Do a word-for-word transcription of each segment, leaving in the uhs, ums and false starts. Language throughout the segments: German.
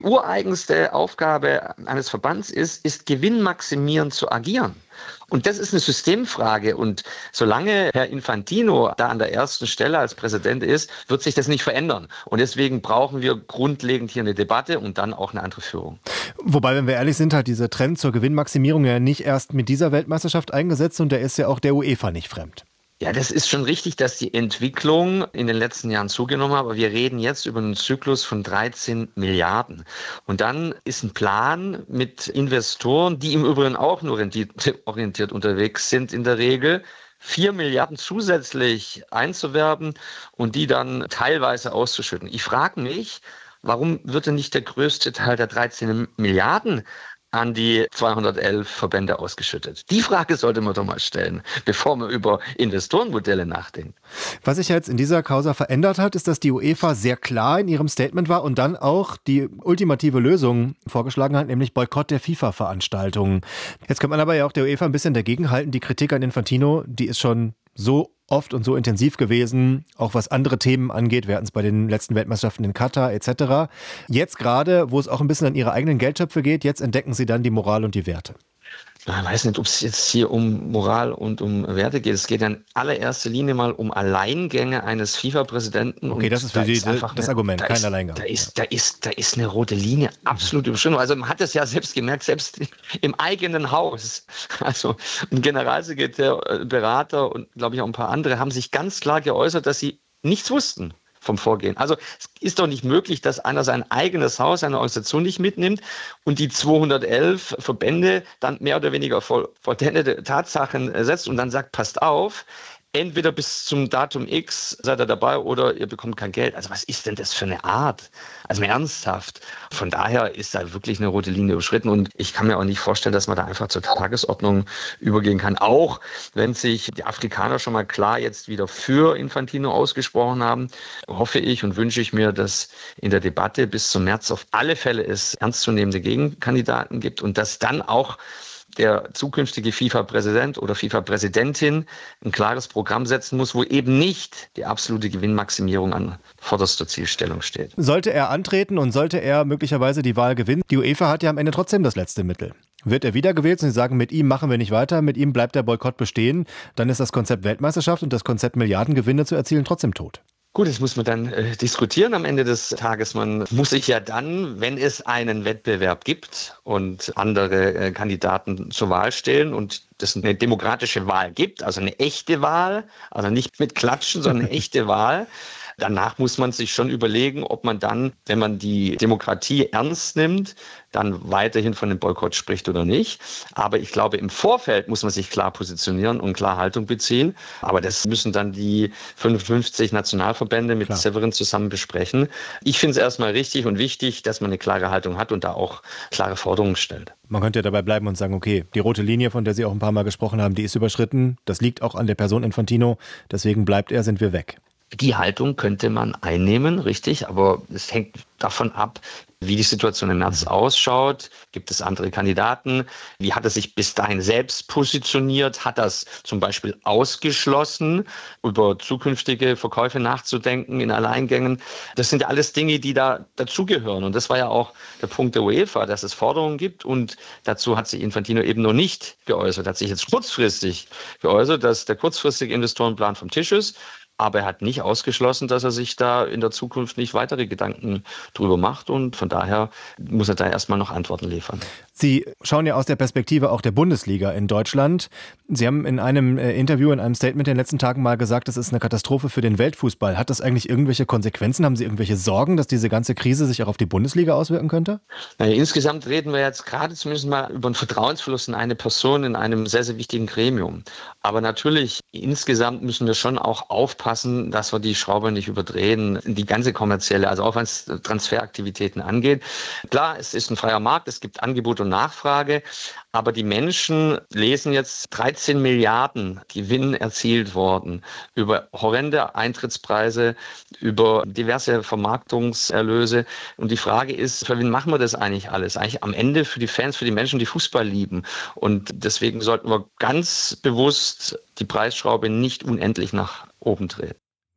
ureigenste Aufgabe eines Verbands ist, ist gewinnmaximierend zu agieren. Und das ist eine Systemfrage. Und solange Herr Infantino da an der ersten Stelle als Präsident ist, wird sich das nicht verändern. Und deswegen brauchen wir grundlegend hier eine Debatte und dann auch eine andere Führung. Wobei, wenn wir ehrlich sind, hat dieser Trend zur Gewinnmaximierung ja nicht erst mit dieser Weltmeisterschaft eingesetzt und der ist ja auch der UEFA nicht fremd. Ja, das ist schon richtig, dass die Entwicklung in den letzten Jahren zugenommen hat, aber wir reden jetzt über einen Zyklus von dreizehn Milliarden. Und dann ist ein Plan mit Investoren, die im Übrigen auch nur renditeorientiert unterwegs sind in der Regel, vier Milliarden zusätzlich einzuwerben und die dann teilweise auszuschütten. Ich frage mich, warum wird denn nicht der größte Teil der dreizehn Milliarden an die zweihundertelf Verbände ausgeschüttet? Die Frage sollte man doch mal stellen, bevor man über Investorenmodelle nachdenkt. Was sich jetzt in dieser Causa verändert hat, ist, dass die UEFA sehr klar in ihrem Statement war und dann auch die ultimative Lösung vorgeschlagen hat, nämlich Boykott der FIFA-Veranstaltungen. Jetzt kann man aber ja auch der UEFA ein bisschen dagegenhalten. Die Kritik an Infantino, die ist schon so oft und so intensiv gewesen, auch was andere Themen angeht. Wir hatten es bei den letzten Weltmeisterschaften in Katar et cetera. Jetzt gerade, wo es auch ein bisschen an ihre eigenen Geldtöpfe geht, jetzt entdecken sie dann die Moral und die Werte. Ich weiß nicht, ob es jetzt hier um Moral und um Werte geht. Es geht in allererster Linie mal um Alleingänge eines FIFA-Präsidenten. Okay, das ist für da Sie ist das eine, Argument, da kein ist, Alleingang. Da ist, da, ist, da ist eine rote Linie absolut überschritten. Also man hat das ja selbst gemerkt, selbst im eigenen Haus. Also ein Generalsekretär, Berater und glaube ich auch ein paar andere haben sich ganz klar geäußert, dass sie nichts wussten vom Vorgehen. Also es ist doch nicht möglich, dass einer sein eigenes Haus, seine Organisation nicht mitnimmt und die zweihundertelf Verbände dann mehr oder weniger vor vollendete Tatsachen setzt und dann sagt, passt auf, entweder bis zum Datum X seid ihr dabei oder ihr bekommt kein Geld. Also was ist denn das für eine Art? Also ernsthaft. Von daher ist da wirklich eine rote Linie überschritten und ich kann mir auch nicht vorstellen, dass man da einfach zur Tagesordnung übergehen kann. Auch wenn sich die Afrikaner schon mal klar jetzt wieder für Infantino ausgesprochen haben, hoffe ich und wünsche ich mir, dass in der Debatte bis zum März auf alle Fälle es ernstzunehmende Gegenkandidaten gibt und dass dann auch der zukünftige FIFA-Präsident oder FIFA-Präsidentin ein klares Programm setzen muss, wo eben nicht die absolute Gewinnmaximierung an vorderster Zielstellung steht. Sollte er antreten und sollte er möglicherweise die Wahl gewinnen, die UEFA hat ja am Ende trotzdem das letzte Mittel. Wird er wiedergewählt und sie sagen, mit ihm machen wir nicht weiter, mit ihm bleibt der Boykott bestehen, dann ist das Konzept Weltmeisterschaft und das Konzept Milliardengewinne zu erzielen trotzdem tot. Gut, das muss man dann äh, diskutieren am Ende des Tages. Man muss sich ja dann, wenn es einen Wettbewerb gibt und andere äh, Kandidaten zur Wahl stellen und es eine demokratische Wahl gibt, also eine echte Wahl, also nicht mit Klatschen, sondern eine echte Wahl, danach muss man sich schon überlegen, ob man dann, wenn man die Demokratie ernst nimmt, dann weiterhin von dem Boykott spricht oder nicht. Aber ich glaube, im Vorfeld muss man sich klar positionieren und klar Haltung beziehen. Aber das müssen dann die fünfundfünfzig Nationalverbände mit klar. Severin zusammen besprechen. Ich finde es erstmal richtig und wichtig, dass man eine klare Haltung hat und da auch klare Forderungen stellt. Man könnte ja dabei bleiben und sagen, okay, die rote Linie, von der Sie auch ein paar Mal gesprochen haben, die ist überschritten. Das liegt auch an der Person Infantino. Deswegen bleibt er, sind wir weg. Die Haltung könnte man einnehmen, richtig, aber es hängt davon ab, wie die Situation im März ausschaut. Gibt es andere Kandidaten? Wie hat er sich bis dahin selbst positioniert? Hat er es zum Beispiel ausgeschlossen, über zukünftige Verkäufe nachzudenken in Alleingängen? Das sind ja alles Dinge, die da dazugehören. Und das war ja auch der Punkt der UEFA, dass es Forderungen gibt. Und dazu hat sich Infantino eben noch nicht geäußert. Er hat sich jetzt kurzfristig geäußert, dass der kurzfristige Investorenplan vom Tisch ist. Aber er hat nicht ausgeschlossen, dass er sich da in der Zukunft nicht weitere Gedanken drüber macht. Und von daher muss er da erstmal noch Antworten liefern. Sie schauen ja aus der Perspektive auch der Bundesliga in Deutschland. Sie haben in einem Interview, in einem Statement in den letzten Tagen mal gesagt, das ist eine Katastrophe für den Weltfußball. Hat das eigentlich irgendwelche Konsequenzen? Haben Sie irgendwelche Sorgen, dass diese ganze Krise sich auch auf die Bundesliga auswirken könnte? Naja, insgesamt reden wir jetzt gerade zumindest mal über einen Vertrauensverlust in eine Person in einem sehr, sehr wichtigen Gremium. Aber natürlich, insgesamt müssen wir schon auch aufpassen, dass wir die Schraube nicht überdrehen, die ganze kommerzielle, also auch was Transferaktivitäten angeht. Klar, es ist ein freier Markt, es gibt Angebot und Nachfrage, aber die Menschen lesen jetzt dreizehn Milliarden Gewinn erzielt worden über horrende Eintrittspreise, über diverse Vermarktungserlöse. Und die Frage ist, für wen machen wir das eigentlich alles? Eigentlich am Ende für die Fans, für die Menschen, die Fußball lieben. Und deswegen sollten wir ganz bewusst die Preisschraube nicht unendlich nach oben drehen.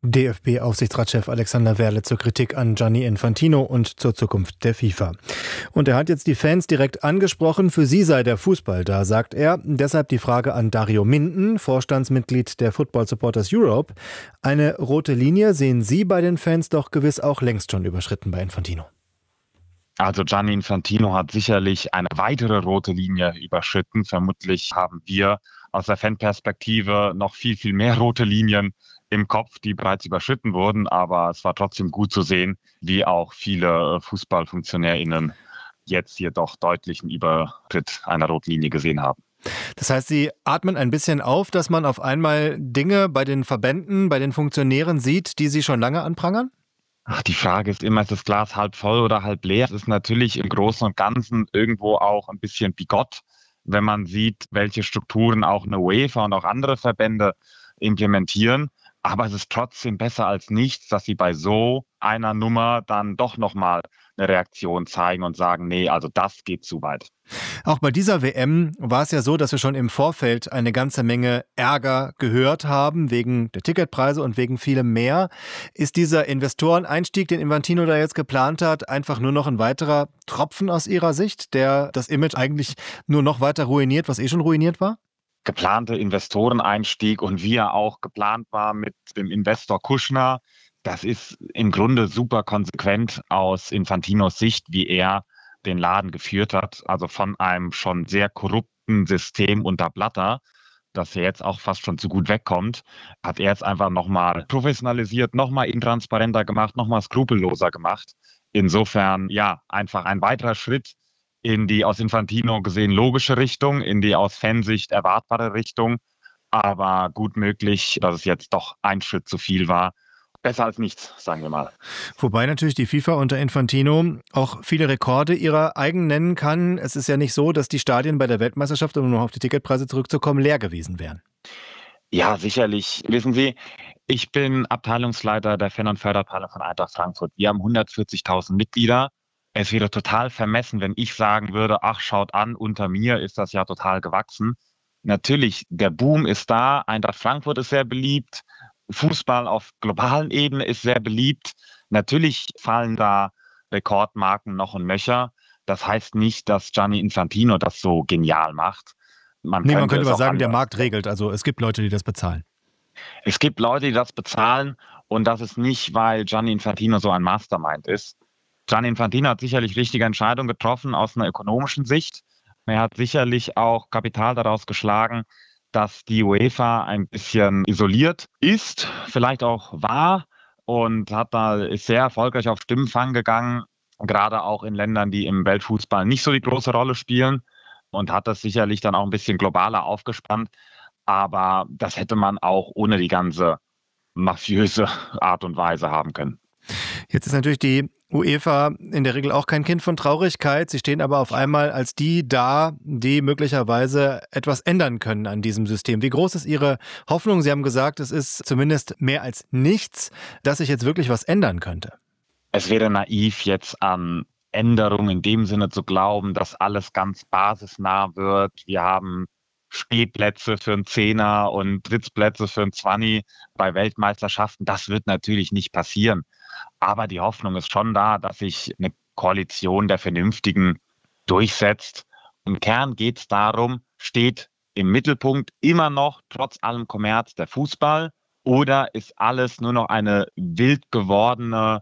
D F B-Aufsichtsratschef Alexander Werle zur Kritik an Gianni Infantino und zur Zukunft der FIFA. Und er hat jetzt die Fans direkt angesprochen. Für sie sei der Fußball da, sagt er. Deshalb die Frage an Dario Minden, Vorstandsmitglied der Football Supporters Europe. Eine rote Linie sehen Sie bei den Fans doch gewiss auch längst schon überschritten bei Infantino. Also Gianni Infantino hat sicherlich eine weitere rote Linie überschritten. Vermutlich haben wir aus der Fanperspektive noch viel, viel mehr rote Linien im Kopf, die bereits überschritten wurden. Aber es war trotzdem gut zu sehen, wie auch viele FußballfunktionärInnen jetzt hier doch deutlichen Übertritt einer Rotlinie gesehen haben. Das heißt, Sie atmen ein bisschen auf, dass man auf einmal Dinge bei den Verbänden, bei den Funktionären sieht, die Sie schon lange anprangern? Ach, die Frage ist immer, ist das Glas halb voll oder halb leer? Es ist natürlich im Großen und Ganzen irgendwo auch ein bisschen bigott, wenn man sieht, welche Strukturen auch eine UEFA und auch andere Verbände implementieren. Aber es ist trotzdem besser als nichts, dass sie bei so einer Nummer dann doch nochmal eine Reaktion zeigen und sagen, nee, also das geht zu weit. Auch bei dieser W M war es ja so, dass wir schon im Vorfeld eine ganze Menge Ärger gehört haben, wegen der Ticketpreise und wegen vielem mehr. Ist dieser Investoreneinstieg, den Infantino da jetzt geplant hat, einfach nur noch ein weiterer Tropfen aus Ihrer Sicht, der das Image eigentlich nur noch weiter ruiniert, was eh schon ruiniert war? Geplante Investoreneinstieg und wie er auch geplant war mit dem Investor Kushner, das ist im Grunde super konsequent aus Infantinos Sicht, wie er den Laden geführt hat. Also von einem schon sehr korrupten System unter Blatter, das er jetzt auch fast schon zu gut wegkommt, hat er jetzt einfach nochmal professionalisiert, nochmal intransparenter gemacht, nochmal skrupelloser gemacht. Insofern, ja, einfach ein weiterer Schritt in die aus Infantino gesehen logische Richtung, in die aus Fansicht erwartbare Richtung. Aber gut möglich, dass es jetzt doch ein Schritt zu viel war. Besser als nichts, sagen wir mal. Wobei natürlich die FIFA unter Infantino auch viele Rekorde ihrer eigen nennen kann. Es ist ja nicht so, dass die Stadien bei der Weltmeisterschaft, um noch auf die Ticketpreise zurückzukommen, leer gewesen wären. Ja, sicherlich. Wissen Sie, ich bin Abteilungsleiter der Fan- und Förderabteilung von Eintracht Frankfurt. Wir haben hundertvierzigtausend Mitglieder. Es wäre total vermessen, wenn ich sagen würde, ach, schaut an, unter mir ist das ja total gewachsen. Natürlich, der Boom ist da, Eintracht Frankfurt ist sehr beliebt, Fußball auf globalen Ebene ist sehr beliebt. Natürlich fallen da Rekordmarken noch und nöcher. Das heißt nicht, dass Gianni Infantino das so genial macht. Man nee, könnte man könnte aber sagen, der Markt regelt. Also es gibt Leute, die das bezahlen. Es gibt Leute, die das bezahlen und das ist nicht, weil Gianni Infantino so ein Mastermind ist. Gianni Infantino hat sicherlich richtige Entscheidungen getroffen aus einer ökonomischen Sicht. Er hat sicherlich auch Kapital daraus geschlagen, dass die UEFA ein bisschen isoliert ist, vielleicht auch war und hat da ist sehr erfolgreich auf Stimmenfang gegangen, gerade auch in Ländern, die im Weltfußball nicht so die große Rolle spielen und hat das sicherlich dann auch ein bisschen globaler aufgespannt. Aber das hätte man auch ohne die ganze mafiöse Art und Weise haben können. Jetzt ist natürlich die UEFA in der Regel auch kein Kind von Traurigkeit. Sie stehen aber auf einmal als die da, die möglicherweise etwas ändern können an diesem System. Wie groß ist Ihre Hoffnung? Sie haben gesagt, es ist zumindest mehr als nichts, dass sich jetzt wirklich was ändern könnte. Es wäre naiv, jetzt an Änderungen in dem Sinne zu glauben, dass alles ganz basisnah wird. Wir haben Stehplätze für einen Zehner und Sitzplätze für einen Zwanni bei Weltmeisterschaften. Das wird natürlich nicht passieren. Aber die Hoffnung ist schon da, dass sich eine Koalition der Vernünftigen durchsetzt. Im Kern geht es darum, steht im Mittelpunkt immer noch trotz allem Kommerz der Fußball oder ist alles nur noch eine wild gewordene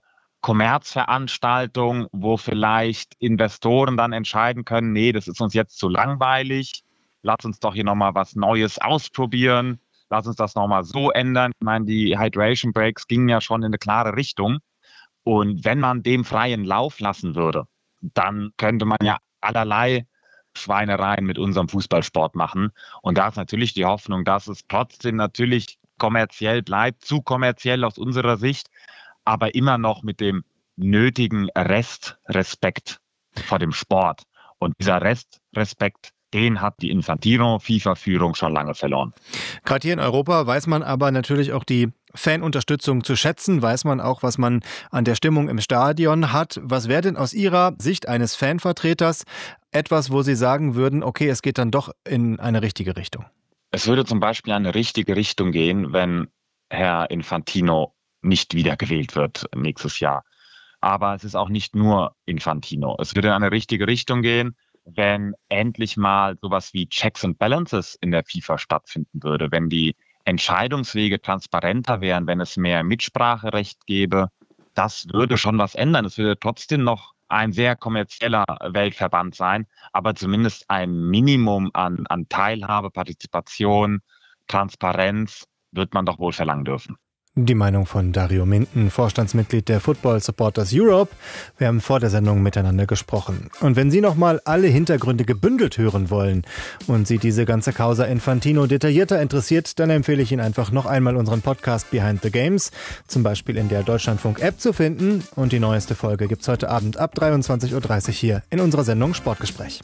Kommerzveranstaltung, wo vielleicht Investoren dann entscheiden können, nee, das ist uns jetzt zu langweilig, lass uns doch hier nochmal was Neues ausprobieren, lass uns das nochmal so ändern. Ich meine, die Hydration Breaks gingen ja schon in eine klare Richtung. Und wenn man dem freien Lauf lassen würde, dann könnte man ja allerlei Schweinereien mit unserem Fußballsport machen. Und da ist natürlich die Hoffnung, dass es trotzdem natürlich kommerziell bleibt, zu kommerziell aus unserer Sicht, aber immer noch mit dem nötigen Restrespekt vor dem Sport. Und dieser Restrespekt, den hat die Infantino-FIFA-Führung schon lange verloren. Gerade hier in Europa weiß man aber natürlich auch die Fanunterstützung zu schätzen, weiß man auch, was man an der Stimmung im Stadion hat. Was wäre denn aus Ihrer Sicht eines Fanvertreters etwas, wo Sie sagen würden, okay, es geht dann doch in eine richtige Richtung? Es würde zum Beispiel in eine richtige Richtung gehen, wenn Herr Infantino nicht wiedergewählt wird nächstes Jahr. Aber es ist auch nicht nur Infantino. Es wird in eine richtige Richtung gehen, wenn endlich mal sowas wie Checks and Balances in der FIFA stattfinden würde, wenn die Entscheidungswege transparenter wären, wenn es mehr Mitspracherecht gäbe. Das würde schon was ändern. Es würde trotzdem noch ein sehr kommerzieller Weltverband sein, aber zumindest ein Minimum an, an Teilhabe, Partizipation, Transparenz wird man doch wohl verlangen dürfen. Die Meinung von Dario Minden, Vorstandsmitglied der Football Supporters Europe. Wir haben vor der Sendung miteinander gesprochen. Und wenn Sie noch mal alle Hintergründe gebündelt hören wollen und Sie diese ganze Causa Infantino detaillierter interessiert, dann empfehle ich Ihnen einfach noch einmal unseren Podcast Behind the Games, zum Beispiel in der Deutschlandfunk-App zu finden. Und die neueste Folge gibt's heute Abend ab dreiundzwanzig Uhr dreißig hier in unserer Sendung Sportgespräch.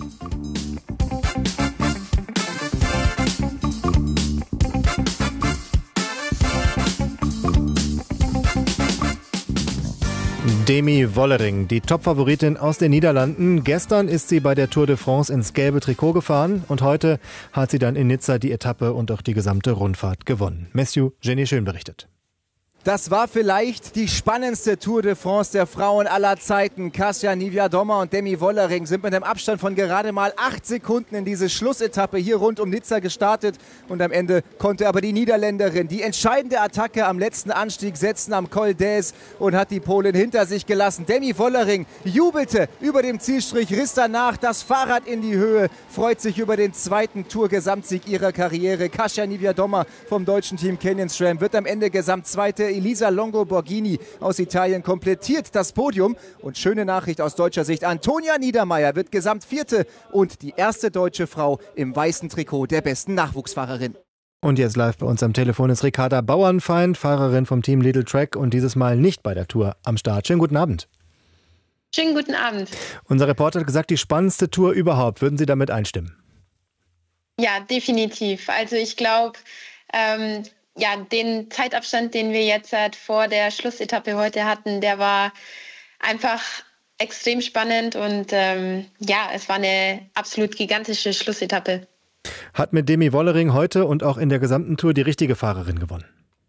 Demi Vollering, die Top-Favoritin aus den Niederlanden. Gestern ist sie bei der Tour de France ins gelbe Trikot gefahren und heute hat sie dann in Nizza die Etappe und auch die gesamte Rundfahrt gewonnen. Matthew Jenny Schön berichtet. Das war vielleicht die spannendste Tour de France der Frauen aller Zeiten. Kasia Niewiadoma und Demi Vollering sind mit einem Abstand von gerade mal acht Sekunden in diese Schlussetappe hier rund um Nizza gestartet. Und am Ende konnte aber die Niederländerin die entscheidende Attacke am letzten Anstieg setzen, am Col d'Huez, und hat die Polin hinter sich gelassen. Demi Vollering jubelte über dem Zielstrich, riss danach das Fahrrad in die Höhe, freut sich über den zweiten Tour-Gesamtsieg ihrer Karriere. Kasia Niewiadoma vom deutschen Team Canyon SRAM wird am Ende Gesamtzweite. Elisa Longo Borghini aus Italien komplettiert das Podium. Und schöne Nachricht aus deutscher Sicht: Antonia Niedermeier wird Gesamtvierte und die erste deutsche Frau im weißen Trikot der besten Nachwuchsfahrerin. Und jetzt live bei uns am Telefon ist Ricarda Bauernfeind, Fahrerin vom Team Lidl Track und dieses Mal nicht bei der Tour am Start. Schönen guten Abend. Schönen guten Abend. Unser Reporter hat gesagt, die spannendste Tour überhaupt. Würden Sie damit einstimmen? Ja, definitiv. Also ich glaube, ähm, ja, den Zeitabstand, den wir jetzt halt vor der Schlussetappe heute hatten, der war einfach extrem spannend und ähm, ja, es war eine absolut gigantische Schlussetappe. Hat mit Demi Vollering heute und auch in der gesamten Tour die richtige Fahrerin gewonnen?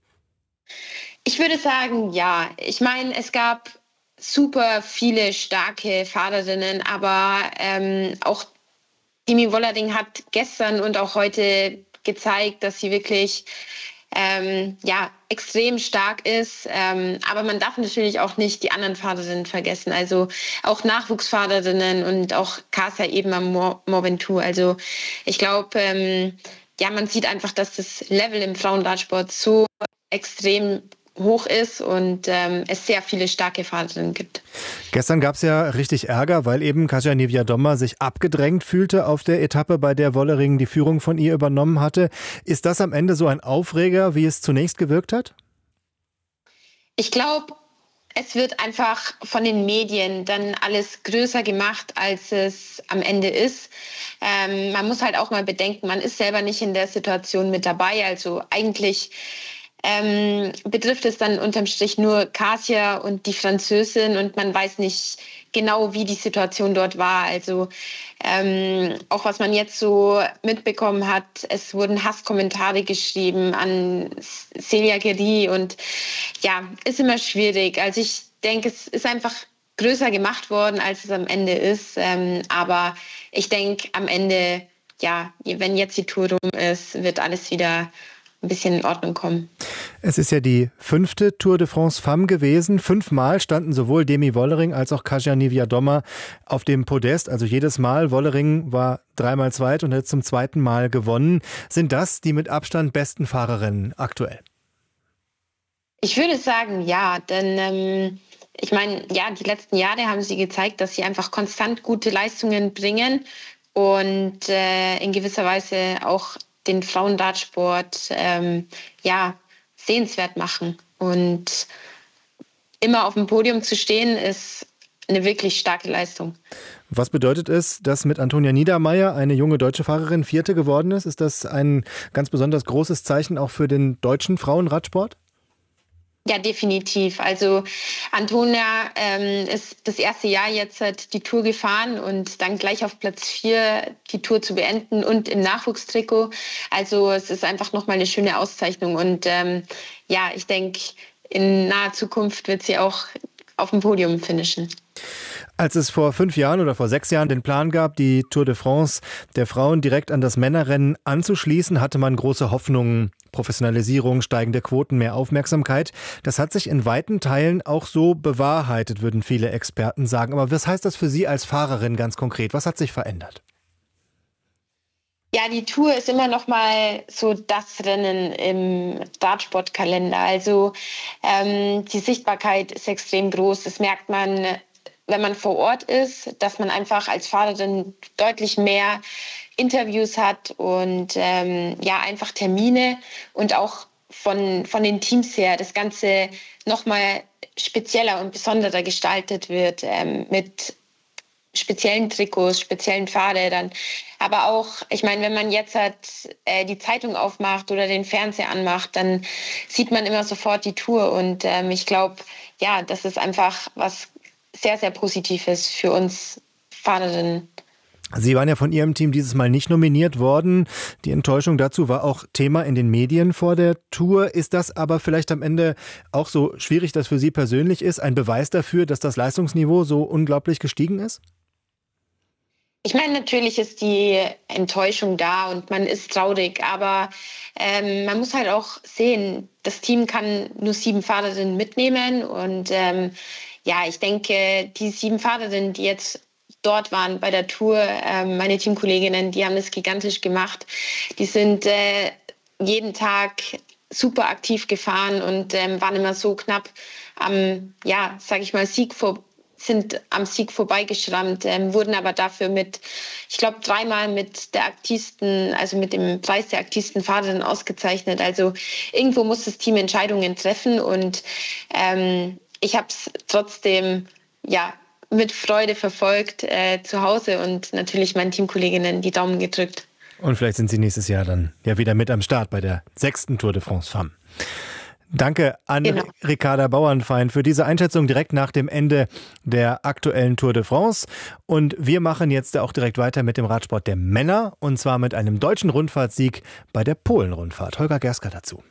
Ich würde sagen, ja. Ich meine, es gab super viele starke Fahrerinnen, aber ähm, auch Demi Vollering hat gestern und auch heute gezeigt, dass sie wirklich Ähm, ja, extrem stark ist. Ähm, aber man darf natürlich auch nicht die anderen Fahrerinnen vergessen. Also auch Nachwuchsfahrerinnen und auch Kasia eben am Mont Ventoux. Also ich glaube, ähm, ja, man sieht einfach, dass das Level im Frauenradsport so extrem hoch ist und ähm, es sehr viele starke Fahrerinnen gibt. Gestern gab es ja richtig Ärger, weil eben Kasia Niewiadoma sich abgedrängt fühlte auf der Etappe, bei der Vollering die Führung von ihr übernommen hatte. Ist das am Ende so ein Aufreger, wie es zunächst gewirkt hat? Ich glaube, es wird einfach von den Medien dann alles größer gemacht, als es am Ende ist. Ähm, man muss halt auch mal bedenken, man ist selber nicht in der Situation mit dabei. Also eigentlich Ähm, betrifft es dann unterm Strich nur Kasia und die Französin und man weiß nicht genau, wie die Situation dort war. Also ähm, auch was man jetzt so mitbekommen hat, es wurden Hasskommentare geschrieben an Celia Guéry und ja, ist immer schwierig. Also ich denke, es ist einfach größer gemacht worden, als es am Ende ist. Ähm, aber ich denke, am Ende, ja, wenn jetzt die Tour rum ist, wird alles wieder ein bisschen in Ordnung kommen. Es ist ja die fünfte Tour de France Femme gewesen. Fünfmal standen sowohl Demi Vollering als auch Kasia Niewiadoma auf dem Podest. Also jedes Mal. Vollering war dreimal zweit und hat zum zweiten Mal gewonnen. Sind das die mit Abstand besten Fahrerinnen aktuell? Ich würde sagen, ja. Denn ähm, ich meine, ja, die letzten Jahre haben sie gezeigt, dass sie einfach konstant gute Leistungen bringen und äh, in gewisser Weise auch den Frauenradsport ähm, ja, sehenswert machen. Und immer auf dem Podium zu stehen, ist eine wirklich starke Leistung. Was bedeutet es, dass mit Antonia Niedermeier eine junge deutsche Fahrerin Vierte geworden ist? Ist das ein ganz besonders großes Zeichen auch für den deutschen Frauenradsport? Ja, definitiv. Also Antonia ähm, ist das erste Jahr jetzt halt die Tour gefahren und dann gleich auf Platz vier die Tour zu beenden und im Nachwuchstrikot. Also es ist einfach nochmal eine schöne Auszeichnung. Und ähm, ja, ich denke, in naher Zukunft wird sie auch auf dem Podium finishen. Als es vor fünf Jahren oder vor sechs Jahren den Plan gab, die Tour de France der Frauen direkt an das Männerrennen anzuschließen, hatte man große Hoffnungen. Professionalisierung, steigende Quoten, mehr Aufmerksamkeit. Das hat sich in weiten Teilen auch so bewahrheitet, würden viele Experten sagen. Aber was heißt das für Sie als Fahrerin ganz konkret? Was hat sich verändert? Ja, die Tour ist immer noch mal so das Rennen im Radsportkalender. Also ähm, die Sichtbarkeit ist extrem groß. Das merkt man, wenn man vor Ort ist, dass man einfach als Fahrerin deutlich mehr Interviews hat und ähm, ja einfach Termine und auch von, von den Teams her das Ganze noch mal spezieller und besonderer gestaltet wird ähm, mit speziellen Trikots, speziellen Fahrrädern. Aber auch, ich meine, wenn man jetzt halt, äh, die Zeitung aufmacht oder den Fernseher anmacht, dann sieht man immer sofort die Tour. Und ähm, ich glaube, ja, das ist einfach was sehr, sehr Positives für uns Fahrerinnen. Sie waren ja von Ihrem Team dieses Mal nicht nominiert worden. Die Enttäuschung dazu war auch Thema in den Medien vor der Tour. Ist das aber vielleicht am Ende auch so schwierig, das für Sie persönlich ist, ein Beweis dafür, dass das Leistungsniveau so unglaublich gestiegen ist? Ich meine, natürlich ist die Enttäuschung da und man ist traurig, aber ähm, man muss halt auch sehen, das Team kann nur sieben Fahrerinnen mitnehmen und ähm, ja, ich denke, die sieben Fahrerinnen, die jetzt dort waren bei der Tour, ähm, meine Teamkolleginnen, die haben das gigantisch gemacht. Die sind äh, jeden Tag super aktiv gefahren und ähm, waren immer so knapp am, ja, sag ich mal, Sieg vor, sind am Sieg vorbeigeschrammt, ähm, wurden aber dafür mit, ich glaube, dreimal mit der aktivsten, also mit dem Preis der aktivsten Fahrerin ausgezeichnet. Also irgendwo muss das Team Entscheidungen treffen und ähm, ich habe es trotzdem, ja, mit Freude verfolgt äh, zu Hause und natürlich meinen Teamkolleginnen die Daumen gedrückt. Und vielleicht sind Sie nächstes Jahr dann ja wieder mit am Start bei der sechsten Tour de France Femmes. Danke an genau. Ricarda Bauernfeind für diese Einschätzung direkt nach dem Ende der aktuellen Tour de France. Und wir machen jetzt auch direkt weiter mit dem Radsport der Männer und zwar mit einem deutschen Rundfahrtssieg bei der Polen-Rundfahrt. Holger Gerska dazu.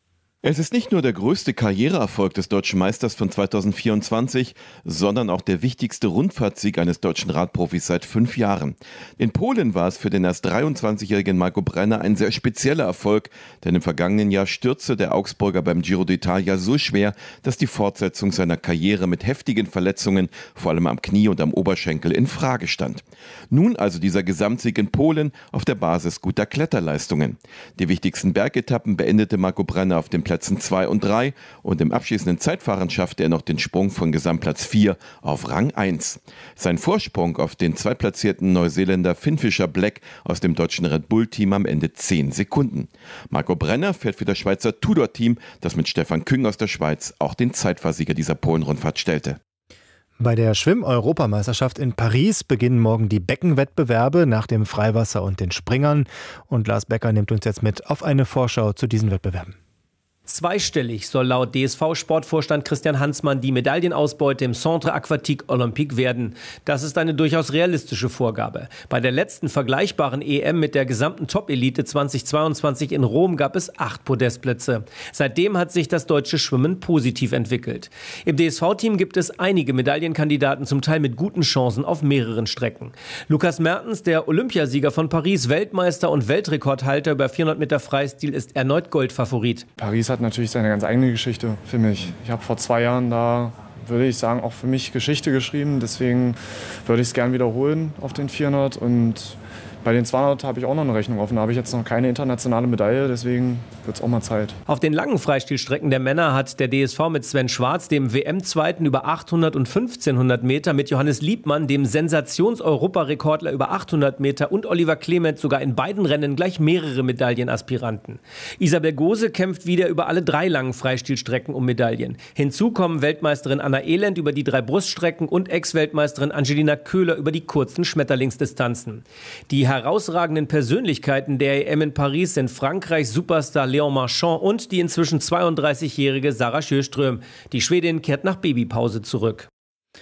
Es ist nicht nur der größte Karriereerfolg des Deutschen Meisters von zweitausendvierundzwanzig, sondern auch der wichtigste Rundfahrtssieg eines deutschen Radprofis seit fünf Jahren. In Polen war es für den erst dreiundzwanzigjährigen Marco Brenner ein sehr spezieller Erfolg, denn im vergangenen Jahr stürzte der Augsburger beim Giro d'Italia so schwer, dass die Fortsetzung seiner Karriere mit heftigen Verletzungen, vor allem am Knie und am Oberschenkel, in Frage stand. Nun also dieser Gesamtsieg in Polen auf der Basis guter Kletterleistungen. Die wichtigsten Bergetappen beendete Marco Brenner auf dem Plätzen zwei und drei und im abschließenden Zeitfahren schaffte er noch den Sprung von Gesamtplatz vier auf Rang eins. Sein Vorsprung auf den zweitplatzierten Neuseeländer Finn Fisher Black aus dem deutschen Red Bull-Team am Ende zehn Sekunden. Marco Brenner fährt für das Schweizer Tudor-Team, das mit Stefan Küng aus der Schweiz auch den Zeitfahrsieger dieser Polen-Rundfahrt stellte. Bei der Schwimm-Europameisterschaft in Paris beginnen morgen die Beckenwettbewerbe nach dem Freiwasser und den Springern. Und Lars Becker nimmt uns jetzt mit auf eine Vorschau zu diesen Wettbewerben. Zweistellig soll laut D S V-Sportvorstand Christian Hansmann die Medaillenausbeute im Centre Aquatique Olympique werden. Das ist eine durchaus realistische Vorgabe. Bei der letzten vergleichbaren E M mit der gesamten Top-Elite zweitausendzweiundzwanzig in Rom gab es acht Podestplätze. Seitdem hat sich das deutsche Schwimmen positiv entwickelt. Im D S V-Team gibt es einige Medaillenkandidaten, zum Teil mit guten Chancen auf mehreren Strecken. Lukas Mertens, der Olympiasieger von Paris, Weltmeister und Weltrekordhalter über vierhundert Meter Freistil, ist erneut Goldfavorit. Paris hat natürlich seine ganz eigene Geschichte für mich. Ich habe vor zwei Jahren da, würde ich sagen, auch für mich Geschichte geschrieben. Deswegen würde ich es gern wiederholen auf den vierhundert. Und bei den zweihundert habe ich auch noch eine Rechnung offen. Da habe ich jetzt noch keine internationale Medaille, deswegen wird es auch mal Zeit. Auf den langen Freistilstrecken der Männer hat der D S V mit Sven Schwarz, dem W M-Zweiten über achthundert und fünfzehnhundert Meter, mit Johannes Liebmann, dem Sensations-Europarekordler über achthundert Meter und Oliver Clement sogar in beiden Rennen gleich mehrere Medaillenaspiranten. Isabel Gose kämpft wieder über alle drei langen Freistilstrecken um Medaillen. Hinzu kommen Weltmeisterin Anna Elend über die drei Bruststrecken und Ex-Weltmeisterin Angelina Köhler über die kurzen Schmetterlingsdistanzen. Die herausragenden Persönlichkeiten der E M in Paris sind Frankreichs Superstar Léon Marchand und die inzwischen zweiunddreißigjährige Sarah Sjöström. Die Schwedin kehrt nach Babypause zurück.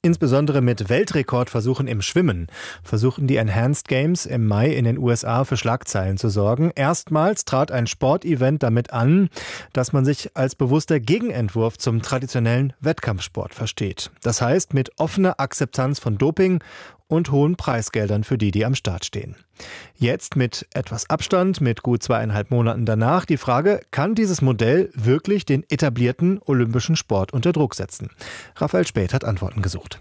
Insbesondere mit Weltrekordversuchen im Schwimmen versuchen die Enhanced Games im Mai in den U S A für Schlagzeilen zu sorgen. Erstmals trat ein Sportevent damit an, dass man sich als bewusster Gegenentwurf zum traditionellen Wettkampfsport versteht. Das heißt, mit offener Akzeptanz von Doping und hohen Preisgeldern für die, die am Start stehen. Jetzt mit etwas Abstand, mit gut zweieinhalb Monaten danach, die Frage, kann dieses Modell wirklich den etablierten olympischen Sport unter Druck setzen? Raphael Späth hat Antworten gesucht.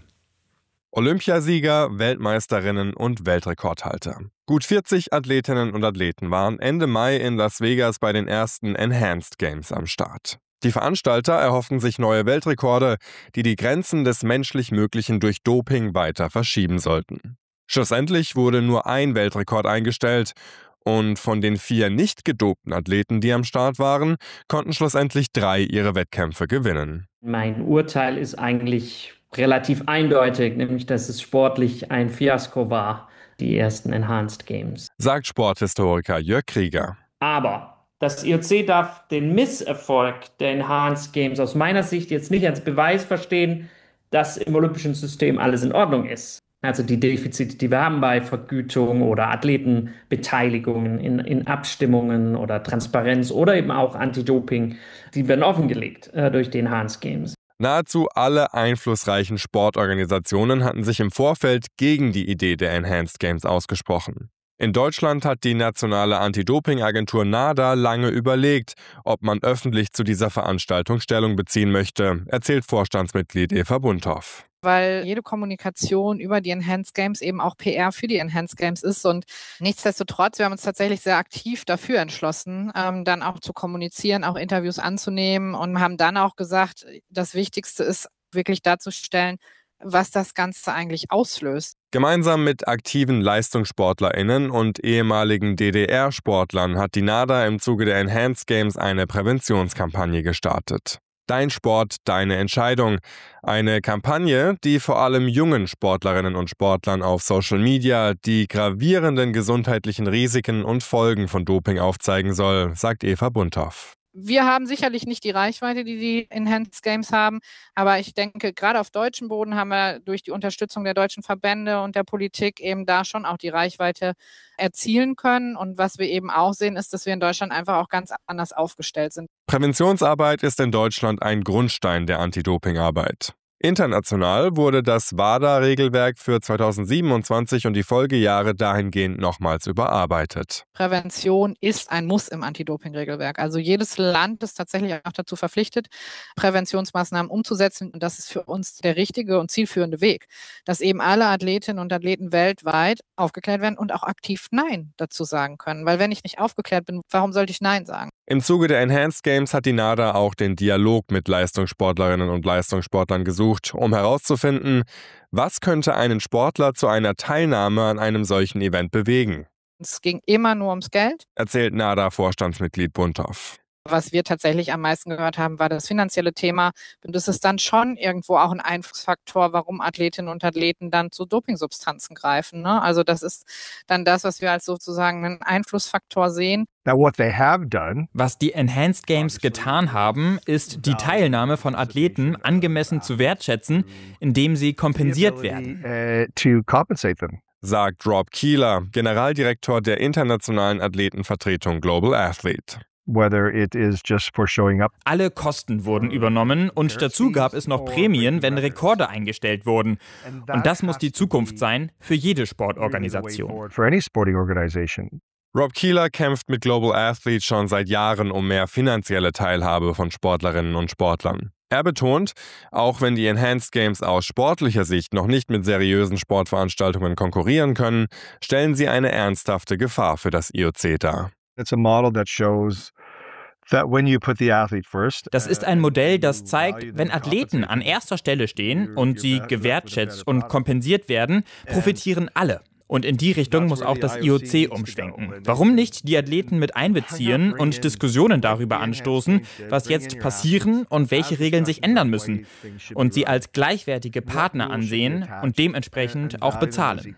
Olympiasieger, Weltmeisterinnen und Weltrekordhalter. Gut vierzig Athletinnen und Athleten waren Ende Mai in Las Vegas bei den ersten Enhanced Games am Start. Die Veranstalter erhoffen sich neue Weltrekorde, die die Grenzen des menschlich Möglichen durch Doping weiter verschieben sollten. Schlussendlich wurde nur ein Weltrekord eingestellt und von den vier nicht gedopten Athleten, die am Start waren, konnten schlussendlich drei ihre Wettkämpfe gewinnen. Mein Urteil ist eigentlich relativ eindeutig, nämlich dass es sportlich ein Fiasko war, die ersten Enhanced Games. Sagt Sporthistoriker Jörg Krieger. Aber das I O C darf den Misserfolg der Enhanced Games aus meiner Sicht jetzt nicht als Beweis verstehen, dass im olympischen System alles in Ordnung ist. Also die Defizite, die wir haben bei Vergütung oder Athletenbeteiligungen in, in Abstimmungen oder Transparenz oder eben auch Anti-Doping, die werden offengelegt äh, durch die Enhanced Games. Nahezu alle einflussreichen Sportorganisationen hatten sich im Vorfeld gegen die Idee der Enhanced Games ausgesprochen. In Deutschland hat die nationale Anti-Doping-Agentur NADA lange überlegt, ob man öffentlich zu dieser Veranstaltung Stellung beziehen möchte, erzählt Vorstandsmitglied Eva Bunthoff. Weil jede Kommunikation über die Enhanced Games eben auch P R für die Enhanced Games ist. Und nichtsdestotrotz, wir haben uns tatsächlich sehr aktiv dafür entschlossen, ähm, dann auch zu kommunizieren, auch Interviews anzunehmen und haben dann auch gesagt, das Wichtigste ist wirklich darzustellen, was das Ganze eigentlich auslöst. Gemeinsam mit aktiven LeistungssportlerInnen und ehemaligen D D R-Sportlern hat die NADA im Zuge der Enhanced Games eine Präventionskampagne gestartet. Dein Sport, deine Entscheidung. Eine Kampagne, die vor allem jungen Sportlerinnen und Sportlern auf Social Media die gravierenden gesundheitlichen Risiken und Folgen von Doping aufzeigen soll, sagt Eva Bunthoff. Wir haben sicherlich nicht die Reichweite, die die Enhanced Games haben, aber ich denke, gerade auf deutschem Boden haben wir durch die Unterstützung der deutschen Verbände und der Politik eben da schon auch die Reichweite erzielen können. Und was wir eben auch sehen, ist, dass wir in Deutschland einfach auch ganz anders aufgestellt sind. Präventionsarbeit ist in Deutschland ein Grundstein der Anti-Doping-Arbeit. International wurde das WADA-Regelwerk für zweitausendsiebenundzwanzig und die Folgejahre dahingehend nochmals überarbeitet. Prävention ist ein Muss im Anti-Doping-Regelwerk. Also jedes Land ist tatsächlich auch dazu verpflichtet, Präventionsmaßnahmen umzusetzen. Und das ist für uns der richtige und zielführende Weg, dass eben alle Athletinnen und Athleten weltweit aufgeklärt werden und auch aktiv Nein dazu sagen können. Weil wenn ich nicht aufgeklärt bin, warum sollte ich Nein sagen? Im Zuge der Enhanced Games hat die NADA auch den Dialog mit Leistungssportlerinnen und Leistungssportlern gesucht, um herauszufinden, was könnte einen Sportler zu einer Teilnahme an einem solchen Event bewegen. Es ging immer nur ums Geld, erzählt NADA-Vorstandsmitglied Bunthoff. Was wir tatsächlich am meisten gehört haben, war das finanzielle Thema. Und das ist dann schon irgendwo auch ein Einflussfaktor, warum Athletinnen und Athleten dann zu Dopingsubstanzen greifen. Ne? Also das ist dann das, was wir als sozusagen einen Einflussfaktor sehen. Was die Enhanced Games getan haben, ist die Teilnahme von Athleten angemessen zu wertschätzen, indem sie kompensiert werden. Sagt Rob Keeler, Generaldirektor der internationalen Athletenvertretung Global Athlete. Alle Kosten wurden übernommen und dazu gab es noch Prämien, wenn Rekorde eingestellt wurden. Und das muss die Zukunft sein für jede Sportorganisation. Rob Keeler kämpft mit Global Athlete schon seit Jahren um mehr finanzielle Teilhabe von Sportlerinnen und Sportlern. Er betont, auch wenn die Enhanced Games aus sportlicher Sicht noch nicht mit seriösen Sportveranstaltungen konkurrieren können, stellen sie eine ernsthafte Gefahr für das I O C dar. Das ist ein Modell, das zeigt, wenn Athleten an erster Stelle stehen und sie gewertschätzt und kompensiert werden, profitieren alle. Und in die Richtung muss auch das I O C umschwenken. Warum nicht die Athleten mit einbeziehen und Diskussionen darüber anstoßen, was jetzt passieren und welche Regeln sich ändern müssen? Und sie als gleichwertige Partner ansehen und dementsprechend auch bezahlen.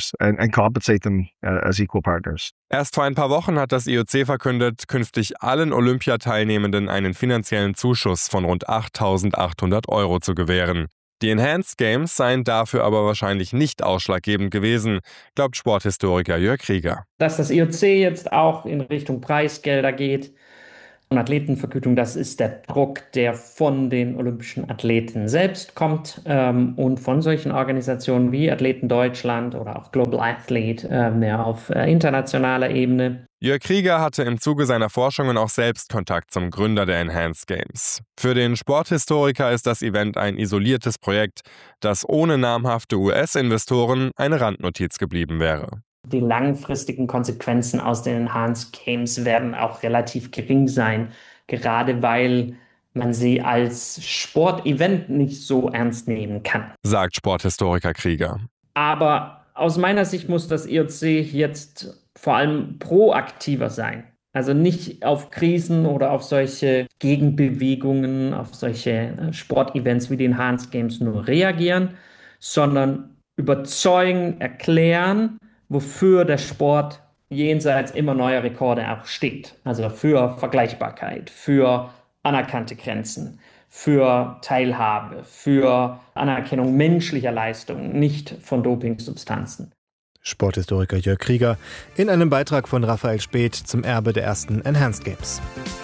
Erst vor ein paar Wochen hat das I O C verkündet, künftig allen Olympiateilnehmenden einen finanziellen Zuschuss von rund achttausendachthundert Euro zu gewähren. Die Enhanced Games seien dafür aber wahrscheinlich nicht ausschlaggebend gewesen, glaubt Sporthistoriker Jörg Krieger. Dass das I O C jetzt auch in Richtung Preisgelder geht und Athletenvergütung, das ist der Druck, der von den olympischen Athleten selbst kommt ähm, und von solchen Organisationen wie Athleten Deutschland oder auch Global Athlete äh, mehr auf äh, internationaler Ebene. Jörg Krieger hatte im Zuge seiner Forschungen auch selbst Kontakt zum Gründer der Enhanced Games. Für den Sporthistoriker ist das Event ein isoliertes Projekt, das ohne namhafte U S-Investoren eine Randnotiz geblieben wäre. Die langfristigen Konsequenzen aus den Enhanced Games werden auch relativ gering sein, gerade weil man sie als Sportevent nicht so ernst nehmen kann, sagt Sporthistoriker Krieger. Aber aus meiner Sicht muss das I O C jetzt vor allem proaktiver sein. Also nicht auf Krisen oder auf solche Gegenbewegungen, auf solche Sportevents wie die Enhanced Games nur reagieren, sondern überzeugen, erklären, wofür der Sport jenseits immer neuer Rekorde auch steht. Also für Vergleichbarkeit, für anerkannte Grenzen, für Teilhabe, für Anerkennung menschlicher Leistungen, nicht von Dopingsubstanzen. Sporthistoriker Jörg Krieger in einem Beitrag von Raphael Späth zum Erbe der ersten Enhanced Games.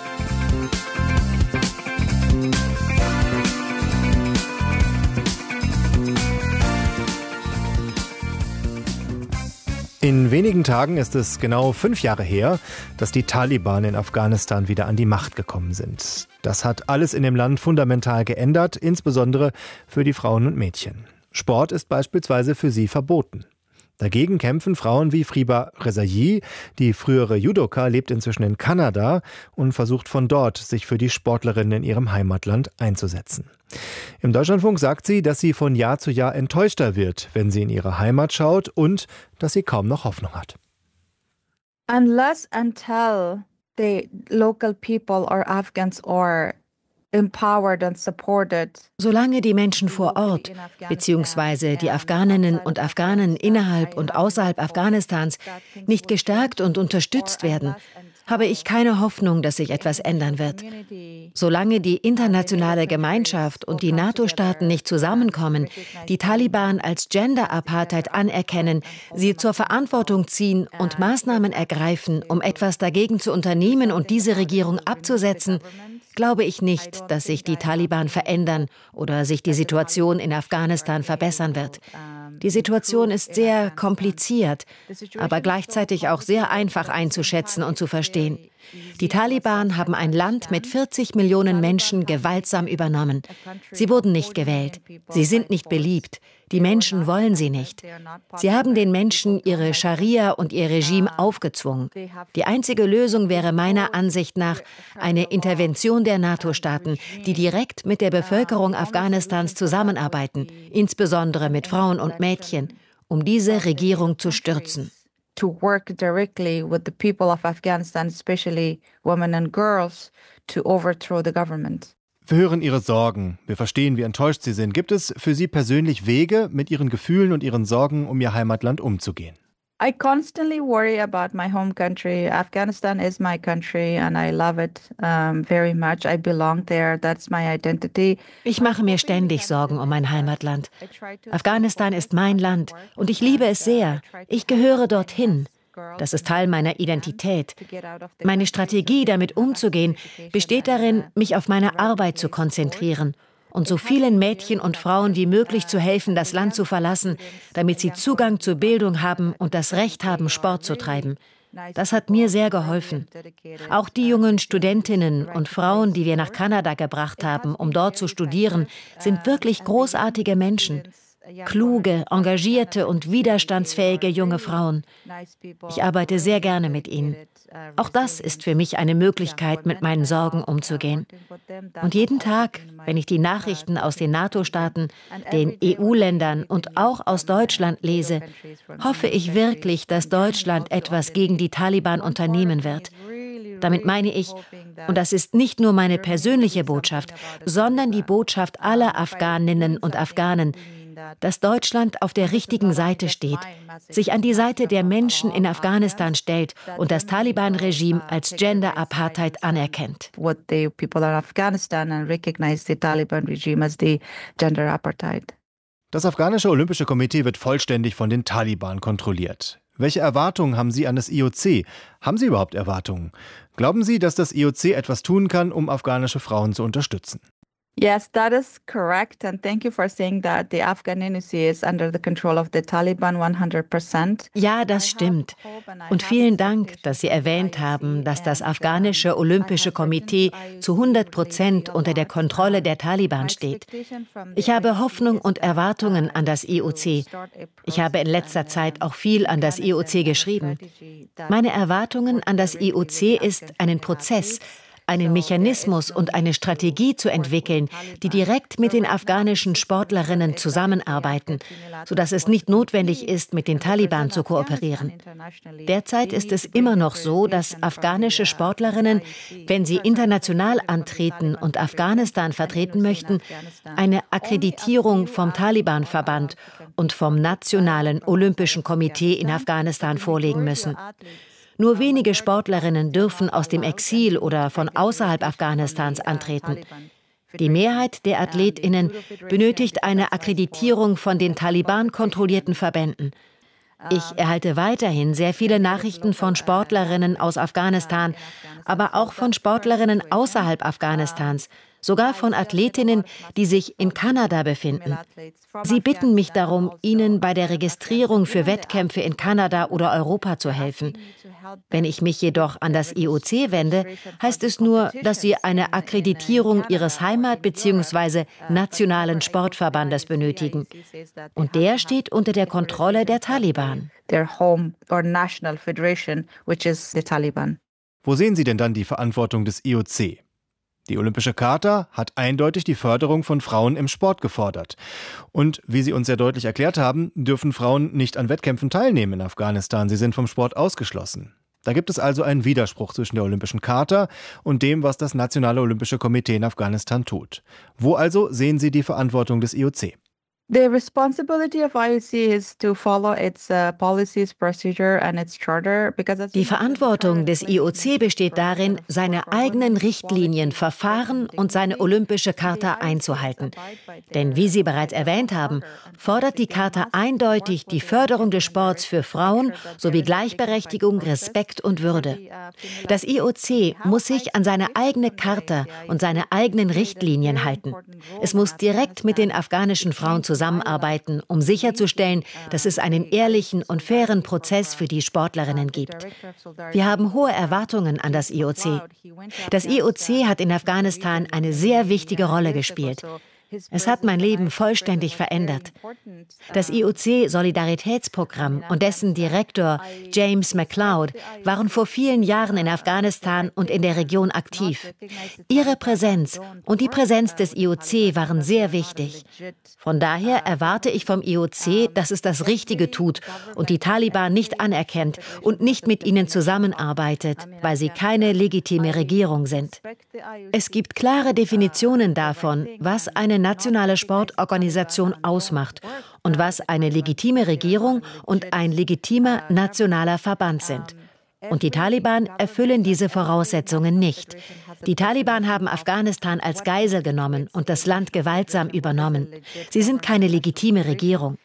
In wenigen Tagen ist es genau fünf Jahre her, dass die Taliban in Afghanistan wieder an die Macht gekommen sind. Das hat alles in dem Land fundamental geändert, insbesondere für die Frauen und Mädchen. Sport ist beispielsweise für sie verboten. Dagegen kämpfen Frauen wie Friba Rezaie. Die frühere Judoka lebt inzwischen in Kanada und versucht von dort, sich für die Sportlerinnen in ihrem Heimatland einzusetzen. Im Deutschlandfunk sagt sie, dass sie von Jahr zu Jahr enttäuschter wird, wenn sie in ihre Heimat schaut und dass sie kaum noch Hoffnung hat. Unless until the local people or Afghans are empowered and supported. Solange die Menschen vor Ort bzw. die Afghaninnen und Afghanen innerhalb und außerhalb Afghanistans nicht gestärkt und unterstützt werden, habe ich keine Hoffnung, dass sich etwas ändern wird. Solange die internationale Gemeinschaft und die NATO-Staaten nicht zusammenkommen, die Taliban als Gender-Apartheid anerkennen, sie zur Verantwortung ziehen und Maßnahmen ergreifen, um etwas dagegen zu unternehmen und diese Regierung abzusetzen, glaube ich nicht, dass sich die Taliban verändern oder sich die Situation in Afghanistan verbessern wird. Die Situation ist sehr kompliziert, aber gleichzeitig auch sehr einfach einzuschätzen und zu verstehen. Die Taliban haben ein Land mit vierzig Millionen Menschen gewaltsam übernommen. Sie wurden nicht gewählt. Sie sind nicht beliebt. Die Menschen wollen sie nicht. Sie haben den Menschen ihre Scharia und ihr Regime aufgezwungen. Die einzige Lösung wäre meiner Ansicht nach eine Intervention der NATO-Staaten, die direkt mit der Bevölkerung Afghanistans zusammenarbeiten, insbesondere mit Frauen und Mädchen, um diese Regierung zu stürzen. To work directly with the people of Afghanistan, especially women and girls, to overthrow the government. Wir hören Ihre Sorgen. Wir verstehen, wie enttäuscht Sie sind. Gibt es für Sie persönlich Wege, mit Ihren Gefühlen und Ihren Sorgen um Ihr Heimatland umzugehen? I constantly worry about my home country. Afghanistan is my country and I love it um, very much. I belong there. That's my identity. Ich mache mir ständig Sorgen um mein Heimatland. Afghanistan ist mein Land und ich liebe es sehr. Ich gehöre dorthin. Das ist Teil meiner Identität. Meine Strategie, damit umzugehen, besteht darin, mich auf meine Arbeit zu konzentrieren und so vielen Mädchen und Frauen wie möglich zu helfen, das Land zu verlassen, damit sie Zugang zur Bildung haben und das Recht haben, Sport zu treiben. Das hat mir sehr geholfen. Auch die jungen Studentinnen und Frauen, die wir nach Kanada gebracht haben, um dort zu studieren, sind wirklich großartige Menschen. Kluge, engagierte und widerstandsfähige junge Frauen. Ich arbeite sehr gerne mit ihnen. Auch das ist für mich eine Möglichkeit, mit meinen Sorgen umzugehen. Und jeden Tag, wenn ich die Nachrichten aus den NATO-Staaten, den E U-Ländern und auch aus Deutschland lese, hoffe ich wirklich, dass Deutschland etwas gegen die Taliban unternehmen wird. Damit meine ich, und das ist nicht nur meine persönliche Botschaft, sondern die Botschaft aller Afghaninnen und Afghanen, dass Deutschland auf der richtigen Seite steht, sich an die Seite der Menschen in Afghanistan stellt und das Taliban-Regime als Gender-Apartheid anerkennt. Das afghanische Olympische Komitee wird vollständig von den Taliban kontrolliert. Welche Erwartungen haben Sie an das I O C? Haben Sie überhaupt Erwartungen? Glauben Sie, dass das I O C etwas tun kann, um afghanische Frauen zu unterstützen? Yes, that is correct. And thank you for saying that the Afghan I O C is under the control of the Taliban hundert Prozent. Ja, das stimmt. Und vielen Dank, dass Sie erwähnt haben, dass das afghanische Olympische Komitee zu hundert Prozent unter der Kontrolle der Taliban steht. Ich habe Hoffnung und Erwartungen an das I O C. Ich habe in letzter Zeit auch viel an das I O C geschrieben. Meine Erwartungen an das I O C ist, einen Prozess, einen Mechanismus und eine Strategie zu entwickeln, die direkt mit den afghanischen Sportlerinnen zusammenarbeiten, sodass es nicht notwendig ist, mit den Taliban zu kooperieren. Derzeit ist es immer noch so, dass afghanische Sportlerinnen, wenn sie international antreten und Afghanistan vertreten möchten, eine Akkreditierung vom Taliban-Verband und vom Nationalen Olympischen Komitee in Afghanistan vorlegen müssen. Nur wenige Sportlerinnen dürfen aus dem Exil oder von außerhalb Afghanistans antreten. Die Mehrheit der AthletInnen benötigt eine Akkreditierung von den Taliban-kontrollierten Verbänden. Ich erhalte weiterhin sehr viele Nachrichten von Sportlerinnen aus Afghanistan, aber auch von Sportlerinnen außerhalb Afghanistans, sogar von Athletinnen, die sich in Kanada befinden. Sie bitten mich darum, ihnen bei der Registrierung für Wettkämpfe in Kanada oder Europa zu helfen. Wenn ich mich jedoch an das I O C wende, heißt es nur, dass sie eine Akkreditierung ihres Heimat- bzw. nationalen Sportverbandes benötigen. Und der steht unter der Kontrolle der Taliban. Their home or national federation, which is the Taliban. Wo sehen Sie denn dann die Verantwortung des I O C? Die Olympische Charta hat eindeutig die Förderung von Frauen im Sport gefordert. Und wie Sie uns sehr deutlich erklärt haben, dürfen Frauen nicht an Wettkämpfen teilnehmen in Afghanistan. Sie sind vom Sport ausgeschlossen. Da gibt es also einen Widerspruch zwischen der Olympischen Charta und dem, was das Nationale Olympische Komitee in Afghanistan tut. Wo also sehen Sie die Verantwortung des I O C? The responsibility of I O C is to follow its uh, policies, procedure and its charter. Die Verantwortung des I O C besteht darin, seine eigenen Richtlinien, Verfahren und seine Olympische Charta einzuhalten. Denn wie Sie bereits erwähnt haben, fordert die Charta eindeutig die Förderung des Sports für Frauen sowie Gleichberechtigung, Respekt und Würde. Das I O C muss sich an seine eigene Charta und seine eigenen Richtlinien halten. Es muss direkt mit den afghanischen Frauen zusammenarbeiten. zusammenarbeiten, um sicherzustellen, dass es einen ehrlichen und fairen Prozess für die Sportlerinnen gibt. Wir haben hohe Erwartungen an das I O C. Das I O C hat in Afghanistan eine sehr wichtige Rolle gespielt. Es hat mein Leben vollständig verändert. Das I O C-Solidaritätsprogramm und dessen Direktor James McLeod waren vor vielen Jahren in Afghanistan und in der Region aktiv. Ihre Präsenz und die Präsenz des I O C waren sehr wichtig. Von daher erwarte ich vom I O C, dass es das Richtige tut und die Taliban nicht anerkennt und nicht mit ihnen zusammenarbeitet, weil sie keine legitime Regierung sind. Es gibt klare Definitionen davon, was eine nationale Sportorganisation ausmacht und was eine legitime Regierung und ein legitimer nationaler Verband sind. Und die Taliban erfüllen diese Voraussetzungen nicht. Die Taliban haben Afghanistan als Geisel genommen und das Land gewaltsam übernommen. Sie sind keine legitime Regierung.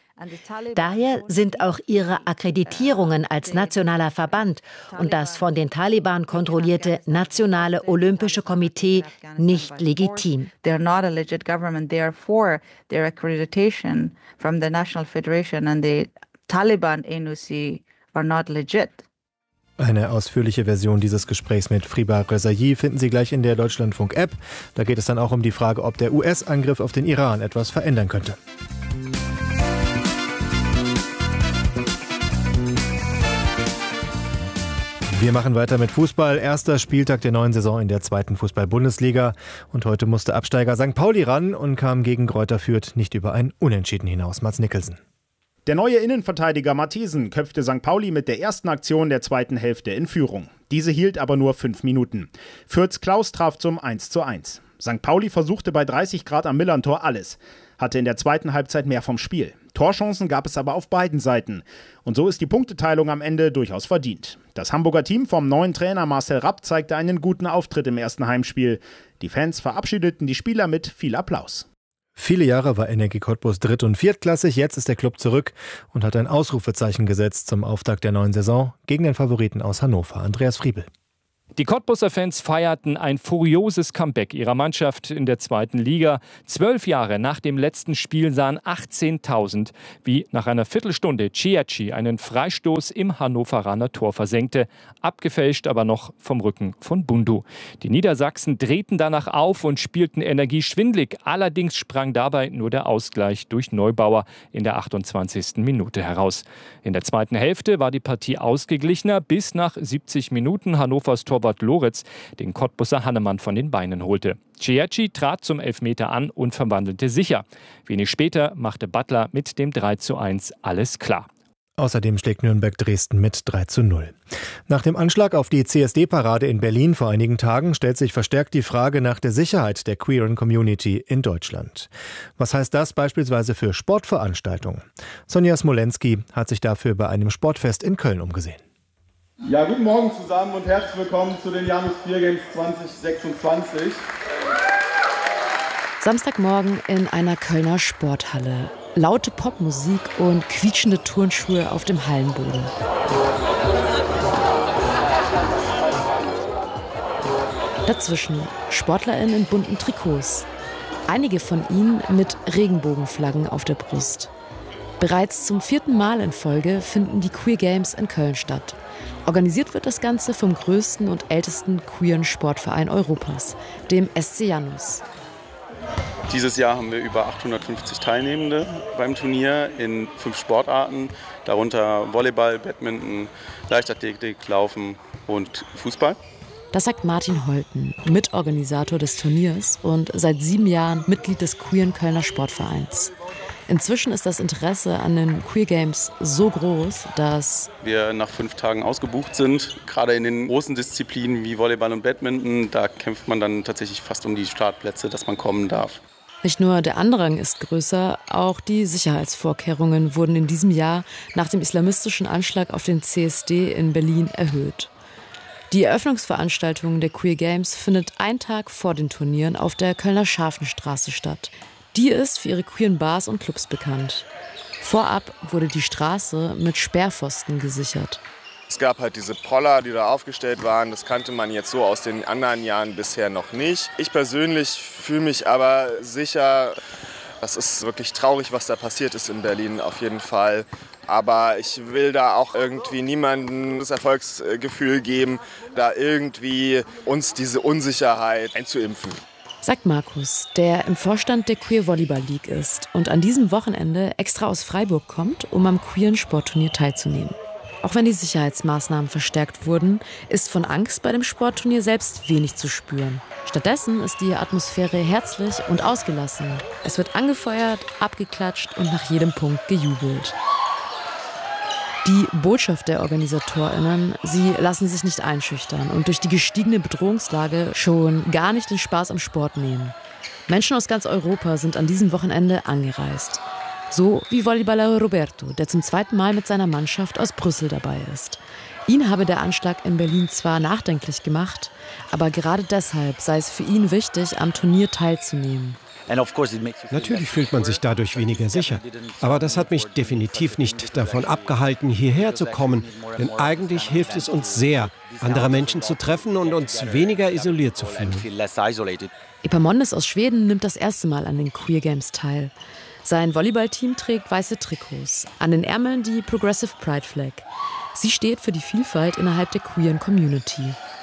Daher sind auch ihre Akkreditierungen als nationaler Verband und das von den Taliban kontrollierte Nationale Olympische Komitee nicht legitim. They're not a legit government, therefore their accreditation from the National Federation and the Taliban N O C are not legit. Eine ausführliche Version dieses Gesprächs mit Friba Rezaei finden Sie gleich in der Deutschlandfunk-App. Da geht es dann auch um die Frage, ob der U S-Angriff auf den Iran etwas verändern könnte. Wir machen weiter mit Fußball. Erster Spieltag der neuen Saison in der zweiten Fußball-Bundesliga. Und heute musste Absteiger Sankt Pauli ran und kam gegen Greuther Fürth nicht über ein Unentschieden hinaus. Mats Nicholson. Der neue Innenverteidiger Matthiesen köpfte Sankt Pauli mit der ersten Aktion der zweiten Hälfte in Führung. Diese hielt aber nur fünf Minuten. Fürths Klaus traf zum eins zu eins. Sankt Pauli versuchte bei dreißig Grad am Millerntor alles. hatte in der zweiten Halbzeit mehr vom Spiel. Torchancen gab es aber auf beiden Seiten. Und so ist die Punkteteilung am Ende durchaus verdient. Das Hamburger Team vom neuen Trainer Marcel Rapp zeigte einen guten Auftritt im ersten Heimspiel. Die Fans verabschiedeten die Spieler mit viel Applaus. Viele Jahre war Energie Cottbus dritt- und viertklassig, jetzt ist der Club zurück und hat ein Ausrufezeichen gesetzt zum Auftakt der neuen Saison gegen den Favoriten aus Hannover, Andreas Friebel. Die Cottbuser Fans feierten ein furioses Comeback ihrer Mannschaft in der zweiten Liga. Zwölf Jahre nach dem letzten Spiel sahen achtzehntausend, wie nach einer Viertelstunde Ciacci einen Freistoß im Hannoveraner Tor versenkte, abgefälscht aber noch vom Rücken von Bundu. Die Niedersachsen drehten danach auf und spielten Energie schwindlig. Allerdings sprang dabei nur der Ausgleich durch Neubauer in der achtundzwanzigsten Minute heraus. In der zweiten Hälfte war die Partie ausgeglichener, bis nach siebzig Minuten Hannovers Torwart Loritz den Cottbuser Hannemann von den Beinen holte. Ciacci trat zum Elfmeter an und verwandelte sicher. Wenig später machte Butler mit dem drei zu eins alles klar. Außerdem schlägt Nürnberg Dresden mit drei zu null. Nach dem Anschlag auf die C S D-Parade in Berlin vor einigen Tagen stellt sich verstärkt die Frage nach der Sicherheit der queeren Community in Deutschland. Was heißt das beispielsweise für Sportveranstaltungen? Sonja Smolenski hat sich dafür bei einem Sportfest in Köln umgesehen. Ja, guten Morgen zusammen und herzlich willkommen zu den Janus Queer Games zwanzig sechsundzwanzig. Samstagmorgen in einer Kölner Sporthalle. Laute Popmusik und quietschende Turnschuhe auf dem Hallenboden. Dazwischen SportlerInnen in bunten Trikots. Einige von ihnen mit Regenbogenflaggen auf der Brust. Bereits zum vierten Mal in Folge finden die Queer Games in Köln statt. Organisiert wird das Ganze vom größten und ältesten queeren Sportverein Europas, dem S C Janus. Dieses Jahr haben wir über achthundertfünfzig Teilnehmende beim Turnier in fünf Sportarten, darunter Volleyball, Badminton, Leichtathletik, Laufen und Fußball. Das sagt Martin Holten, Mitorganisator des Turniers und seit sieben Jahren Mitglied des queeren Kölner Sportvereins. Inzwischen ist das Interesse an den Queer Games so groß, dass wir nach fünf Tagen ausgebucht sind. Gerade in den großen Disziplinen wie Volleyball und Badminton, da kämpft man dann tatsächlich fast um die Startplätze, dass man kommen darf. Nicht nur der Andrang ist größer, auch die Sicherheitsvorkehrungen wurden in diesem Jahr nach dem islamistischen Anschlag auf den C S D in Berlin erhöht. Die Eröffnungsveranstaltung der Queer Games findet einen Tag vor den Turnieren auf der Kölner Scharfenstraße statt. Die ist für ihre queeren Bars und Clubs bekannt. Vorab wurde die Straße mit Sperrpfosten gesichert. Es gab halt diese Poller, die da aufgestellt waren. Das kannte man jetzt so aus den anderen Jahren bisher noch nicht. Ich persönlich fühle mich aber sicher. Das ist wirklich traurig, was da passiert ist in Berlin, auf jeden Fall. Aber ich will da auch irgendwie niemandem das Erfolgsgefühl geben, da irgendwie uns diese Unsicherheit einzuimpfen. Sagt Markus, der im Vorstand der Queer Volleyball League ist und an diesem Wochenende extra aus Freiburg kommt, um am queeren Sportturnier teilzunehmen. Auch wenn die Sicherheitsmaßnahmen verstärkt wurden, ist von Angst bei dem Sportturnier selbst wenig zu spüren. Stattdessen ist die Atmosphäre herzlich und ausgelassen. Es wird angefeuert, abgeklatscht und nach jedem Punkt gejubelt. Die Botschaft der OrganisatorInnen, sie lassen sich nicht einschüchtern und durch die gestiegene Bedrohungslage schon gar nicht den Spaß am Sport nehmen. Menschen aus ganz Europa sind an diesem Wochenende angereist. So wie Volleyballer Roberto, der zum zweiten Mal mit seiner Mannschaft aus Brüssel dabei ist. Ihn habe der Anschlag in Berlin zwar nachdenklich gemacht, aber gerade deshalb sei es für ihn wichtig, am Turnier teilzunehmen. Natürlich fühlt man sich dadurch weniger sicher. Aber das hat mich definitiv nicht davon abgehalten, hierher zu kommen. Denn eigentlich hilft es uns sehr, andere Menschen zu treffen und uns weniger isoliert zu fühlen. Epamondes aus Schweden nimmt das erste Mal an den Queer Games teil. Sein Volleyballteam trägt weiße Trikots, an den Ärmeln die Progressive Pride Flag. Sie steht für die Vielfalt innerhalb der queeren Community.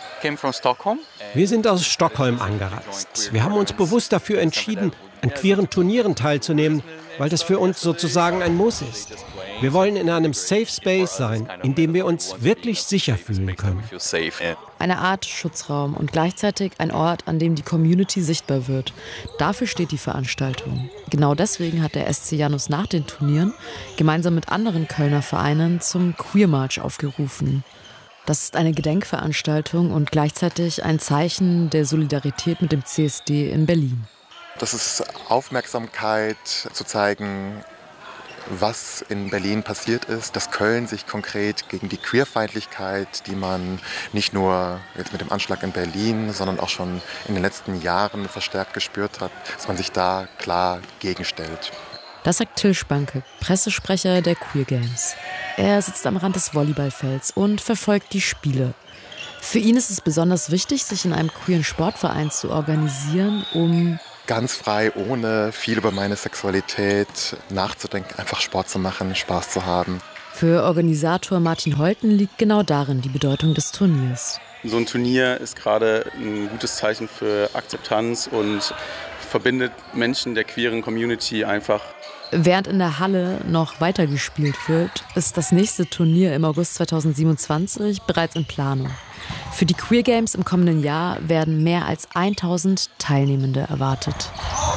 Wir sind aus Stockholm angereist. Wir haben uns bewusst dafür entschieden, an queeren Turnieren teilzunehmen, weil das für uns sozusagen ein Muss ist. Wir wollen in einem Safe Space sein, in dem wir uns wirklich sicher fühlen können. Eine Art Schutzraum und gleichzeitig ein Ort, an dem die Community sichtbar wird. Dafür steht die Veranstaltung. Genau deswegen hat der S C Janus nach den Turnieren gemeinsam mit anderen Kölner Vereinen zum Queer March aufgerufen. Das ist eine Gedenkveranstaltung und gleichzeitig ein Zeichen der Solidarität mit dem C S D in Berlin. Das ist Aufmerksamkeit zu zeigen, was in Berlin passiert ist, dass Köln sich konkret gegen die Queerfeindlichkeit, die man nicht nur jetzt mit dem Anschlag in Berlin, sondern auch schon in den letzten Jahren verstärkt gespürt hat, dass man sich da klar gegenstellt. Das sagt Till Spanke, Pressesprecher der Queer Games. Er sitzt am Rand des Volleyballfelds und verfolgt die Spiele. Für ihn ist es besonders wichtig, sich in einem queeren Sportverein zu organisieren, um ganz frei, ohne viel über meine Sexualität nachzudenken, einfach Sport zu machen, Spaß zu haben. Für Organisator Martin Holten liegt genau darin die Bedeutung des Turniers. So ein Turnier ist gerade ein gutes Zeichen für Akzeptanz und verbindet Menschen der queeren Community einfach. Während in der Halle noch weitergespielt wird, ist das nächste Turnier im August zweitausendsiebenundzwanzig bereits in Planung. Für die Queer Games im kommenden Jahr werden mehr als tausend Teilnehmende erwartet.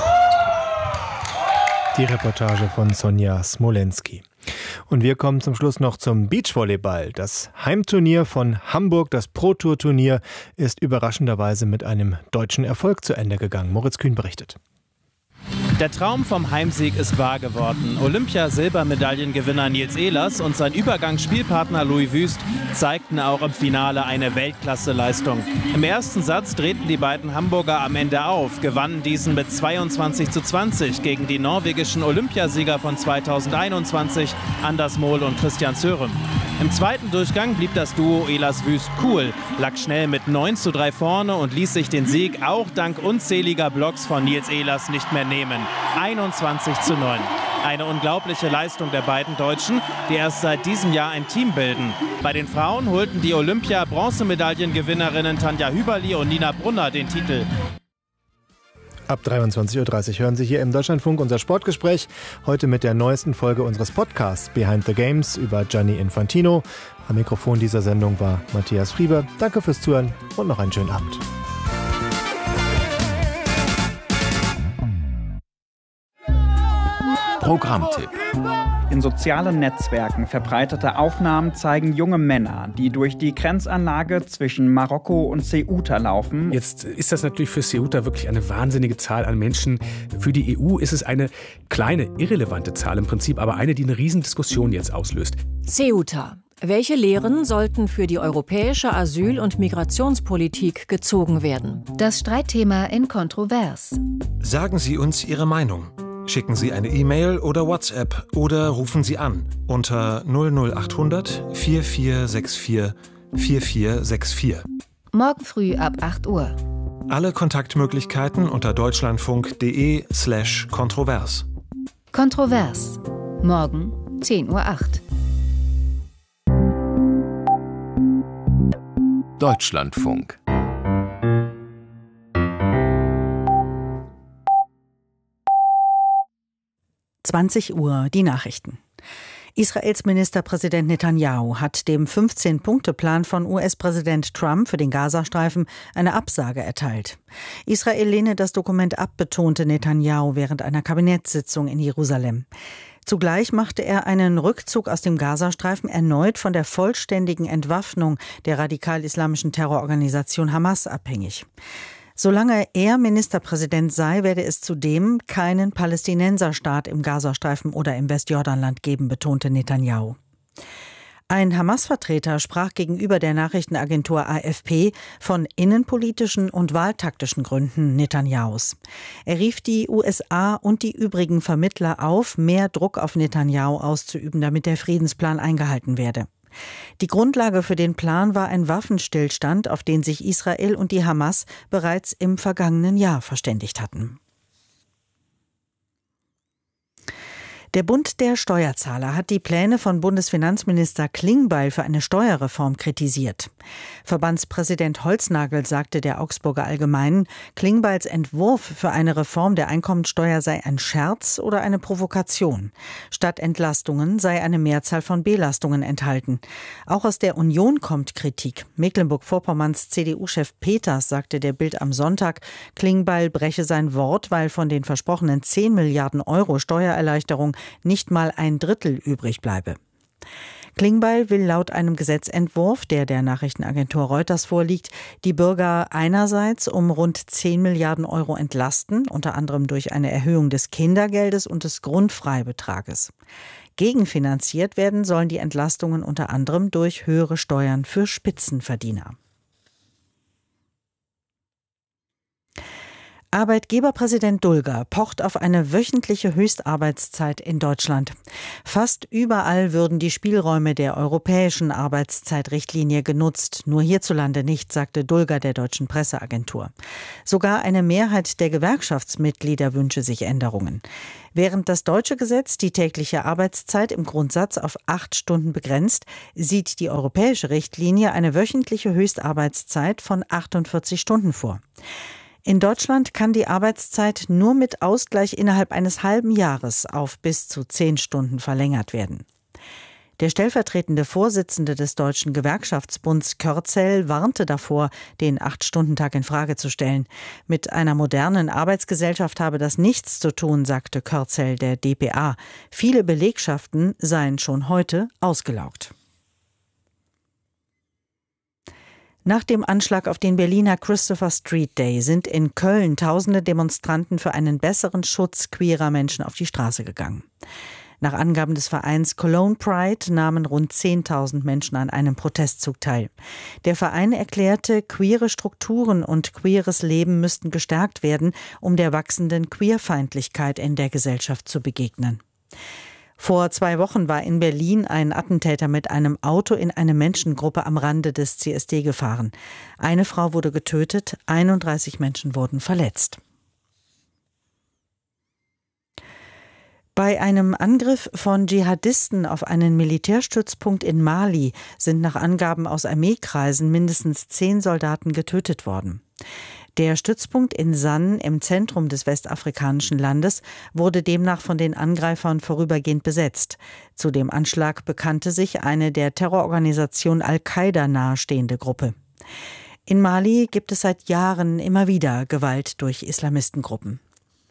Die Reportage von Sonja Smolenski. Und wir kommen zum Schluss noch zum Beachvolleyball. Das Heimturnier von Hamburg, das Pro-Tour-Turnier, ist überraschenderweise mit einem deutschen Erfolg zu Ende gegangen. Moritz Kühn berichtet. Der Traum vom Heimsieg ist wahr geworden. Olympia-Silbermedaillengewinner Nils Ehlers und sein Übergangsspielpartner Louis Wüst zeigten auch im Finale eine Weltklasse-Leistung. Im ersten Satz drehten die beiden Hamburger am Ende auf, gewannen diesen mit zweiundzwanzig zu zwanzig gegen die norwegischen Olympiasieger von zweitausendeinundzwanzig, Anders Mohl und Christian Sørum. Im zweiten Durchgang blieb das Duo Ehlers-Wüst cool, lag schnell mit neun zu drei vorne und ließ sich den Sieg auch dank unzähliger Blocks von Nils Ehlers nicht mehr nehmen. einundzwanzig zu neun. Eine unglaubliche Leistung der beiden Deutschen, die erst seit diesem Jahr ein Team bilden. Bei den Frauen holten die Olympia-Bronzemedaillengewinnerinnen Tanja Hüberli und Nina Brunner den Titel. Ab dreiundzwanzig Uhr dreißig hören Sie hier im Deutschlandfunk unser Sportgespräch. Heute mit der neuesten Folge unseres Podcasts Behind the Games über Gianni Infantino. Am Mikrofon dieser Sendung war Matthias Friebe. Danke fürs Zuhören und noch einen schönen Abend. Programmtipp. In sozialen Netzwerken verbreitete Aufnahmen zeigen junge Männer, die durch die Grenzanlage zwischen Marokko und Ceuta laufen. Jetzt ist das natürlich für Ceuta wirklich eine wahnsinnige Zahl an Menschen. Für die E U ist es eine kleine, irrelevante Zahl im Prinzip, aber eine, die eine Riesendiskussion jetzt auslöst. Ceuta. Welche Lehren sollten für die europäische Asyl- und Migrationspolitik gezogen werden? Das Streitthema in Kontrovers. Sagen Sie uns Ihre Meinung. Schicken Sie eine E-Mail oder WhatsApp oder rufen Sie an unter null null achthundert vier vier sechs vier vier vier sechs vier. Morgen früh ab acht Uhr. Alle Kontaktmöglichkeiten unter deutschlandfunk.de slash kontrovers. Kontrovers. Morgen zehn Uhr acht. Deutschlandfunk. zwanzig Uhr, die Nachrichten. Israels Ministerpräsident Netanyahu hat dem fünfzehn-Punkte-Plan von U S-Präsident Trump für den Gazastreifen eine Absage erteilt. Israel lehne das Dokument ab, betonte Netanyahu während einer Kabinettssitzung in Jerusalem. Zugleich machte er einen Rückzug aus dem Gazastreifen erneut von der vollständigen Entwaffnung der radikal-islamischen Terrororganisation Hamas abhängig. Solange er Ministerpräsident sei, werde es zudem keinen Palästinenserstaat im Gazastreifen oder im Westjordanland geben, betonte Netanyahu. Ein Hamas-Vertreter sprach gegenüber der Nachrichtenagentur A F P von innenpolitischen und wahltaktischen Gründen Netanyahus. Er rief die U S A und die übrigen Vermittler auf, mehr Druck auf Netanyahu auszuüben, damit der Friedensplan eingehalten werde. Die Grundlage für den Plan war ein Waffenstillstand, auf den sich Israel und die Hamas bereits im vergangenen Jahr verständigt hatten. Der Bund der Steuerzahler hat die Pläne von Bundesfinanzminister Klingbeil für eine Steuerreform kritisiert. Verbandspräsident Holznagel sagte der Augsburger Allgemeinen, Klingbeils Entwurf für eine Reform der Einkommensteuer sei ein Scherz oder eine Provokation. Statt Entlastungen sei eine Mehrzahl von Belastungen enthalten. Auch aus der Union kommt Kritik. Mecklenburg-Vorpommerns C D U-Chef Peters sagte der Bild am Sonntag, Klingbeil breche sein Wort, weil von den versprochenen zehn Milliarden Euro Steuererleichterung nicht mal ein Drittel übrig bleibe. Klingbeil will laut einem Gesetzentwurf, der der Nachrichtenagentur Reuters vorliegt, die Bürger einerseits um rund zehn Milliarden Euro entlasten, unter anderem durch eine Erhöhung des Kindergeldes und des Grundfreibetrages. Gegenfinanziert werden sollen die Entlastungen unter anderem durch höhere Steuern für Spitzenverdiener. Arbeitgeberpräsident Dulger pocht auf eine wöchentliche Höchstarbeitszeit in Deutschland. Fast überall würden die Spielräume der europäischen Arbeitszeitrichtlinie genutzt, nur hierzulande nicht, sagte Dulger der deutschen Presseagentur. Sogar eine Mehrheit der Gewerkschaftsmitglieder wünsche sich Änderungen. Während das deutsche Gesetz die tägliche Arbeitszeit im Grundsatz auf acht Stunden begrenzt, sieht die europäische Richtlinie eine wöchentliche Höchstarbeitszeit von achtundvierzig Stunden vor. In Deutschland kann die Arbeitszeit nur mit Ausgleich innerhalb eines halben Jahres auf bis zu zehn Stunden verlängert werden. Der stellvertretende Vorsitzende des Deutschen Gewerkschaftsbunds Körzel warnte davor, den Acht-Stunden-Tag in Frage zu stellen. Mit einer modernen Arbeitsgesellschaft habe das nichts zu tun, sagte Körzel der D P A. Viele Belegschaften seien schon heute ausgelaugt. Nach dem Anschlag auf den Berliner Christopher Street Day sind in Köln tausende Demonstranten für einen besseren Schutz queerer Menschen auf die Straße gegangen. Nach Angaben des Vereins Cologne Pride nahmen rund zehntausend Menschen an einem Protestzug teil. Der Verein erklärte, queere Strukturen und queeres Leben müssten gestärkt werden, um der wachsenden Queerfeindlichkeit in der Gesellschaft zu begegnen. Vor zwei Wochen war in Berlin ein Attentäter mit einem Auto in eine Menschengruppe am Rande des C S D gefahren. Eine Frau wurde getötet, einunddreißig Menschen wurden verletzt. Bei einem Angriff von Dschihadisten auf einen Militärstützpunkt in Mali sind nach Angaben aus Armeekreisen mindestens zehn Soldaten getötet worden. Der Stützpunkt in Sann im Zentrum des westafrikanischen Landes wurde demnach von den Angreifern vorübergehend besetzt. Zu dem Anschlag bekannte sich eine der Terrororganisation Al-Qaida nahestehende Gruppe. In Mali gibt es seit Jahren immer wieder Gewalt durch Islamistengruppen.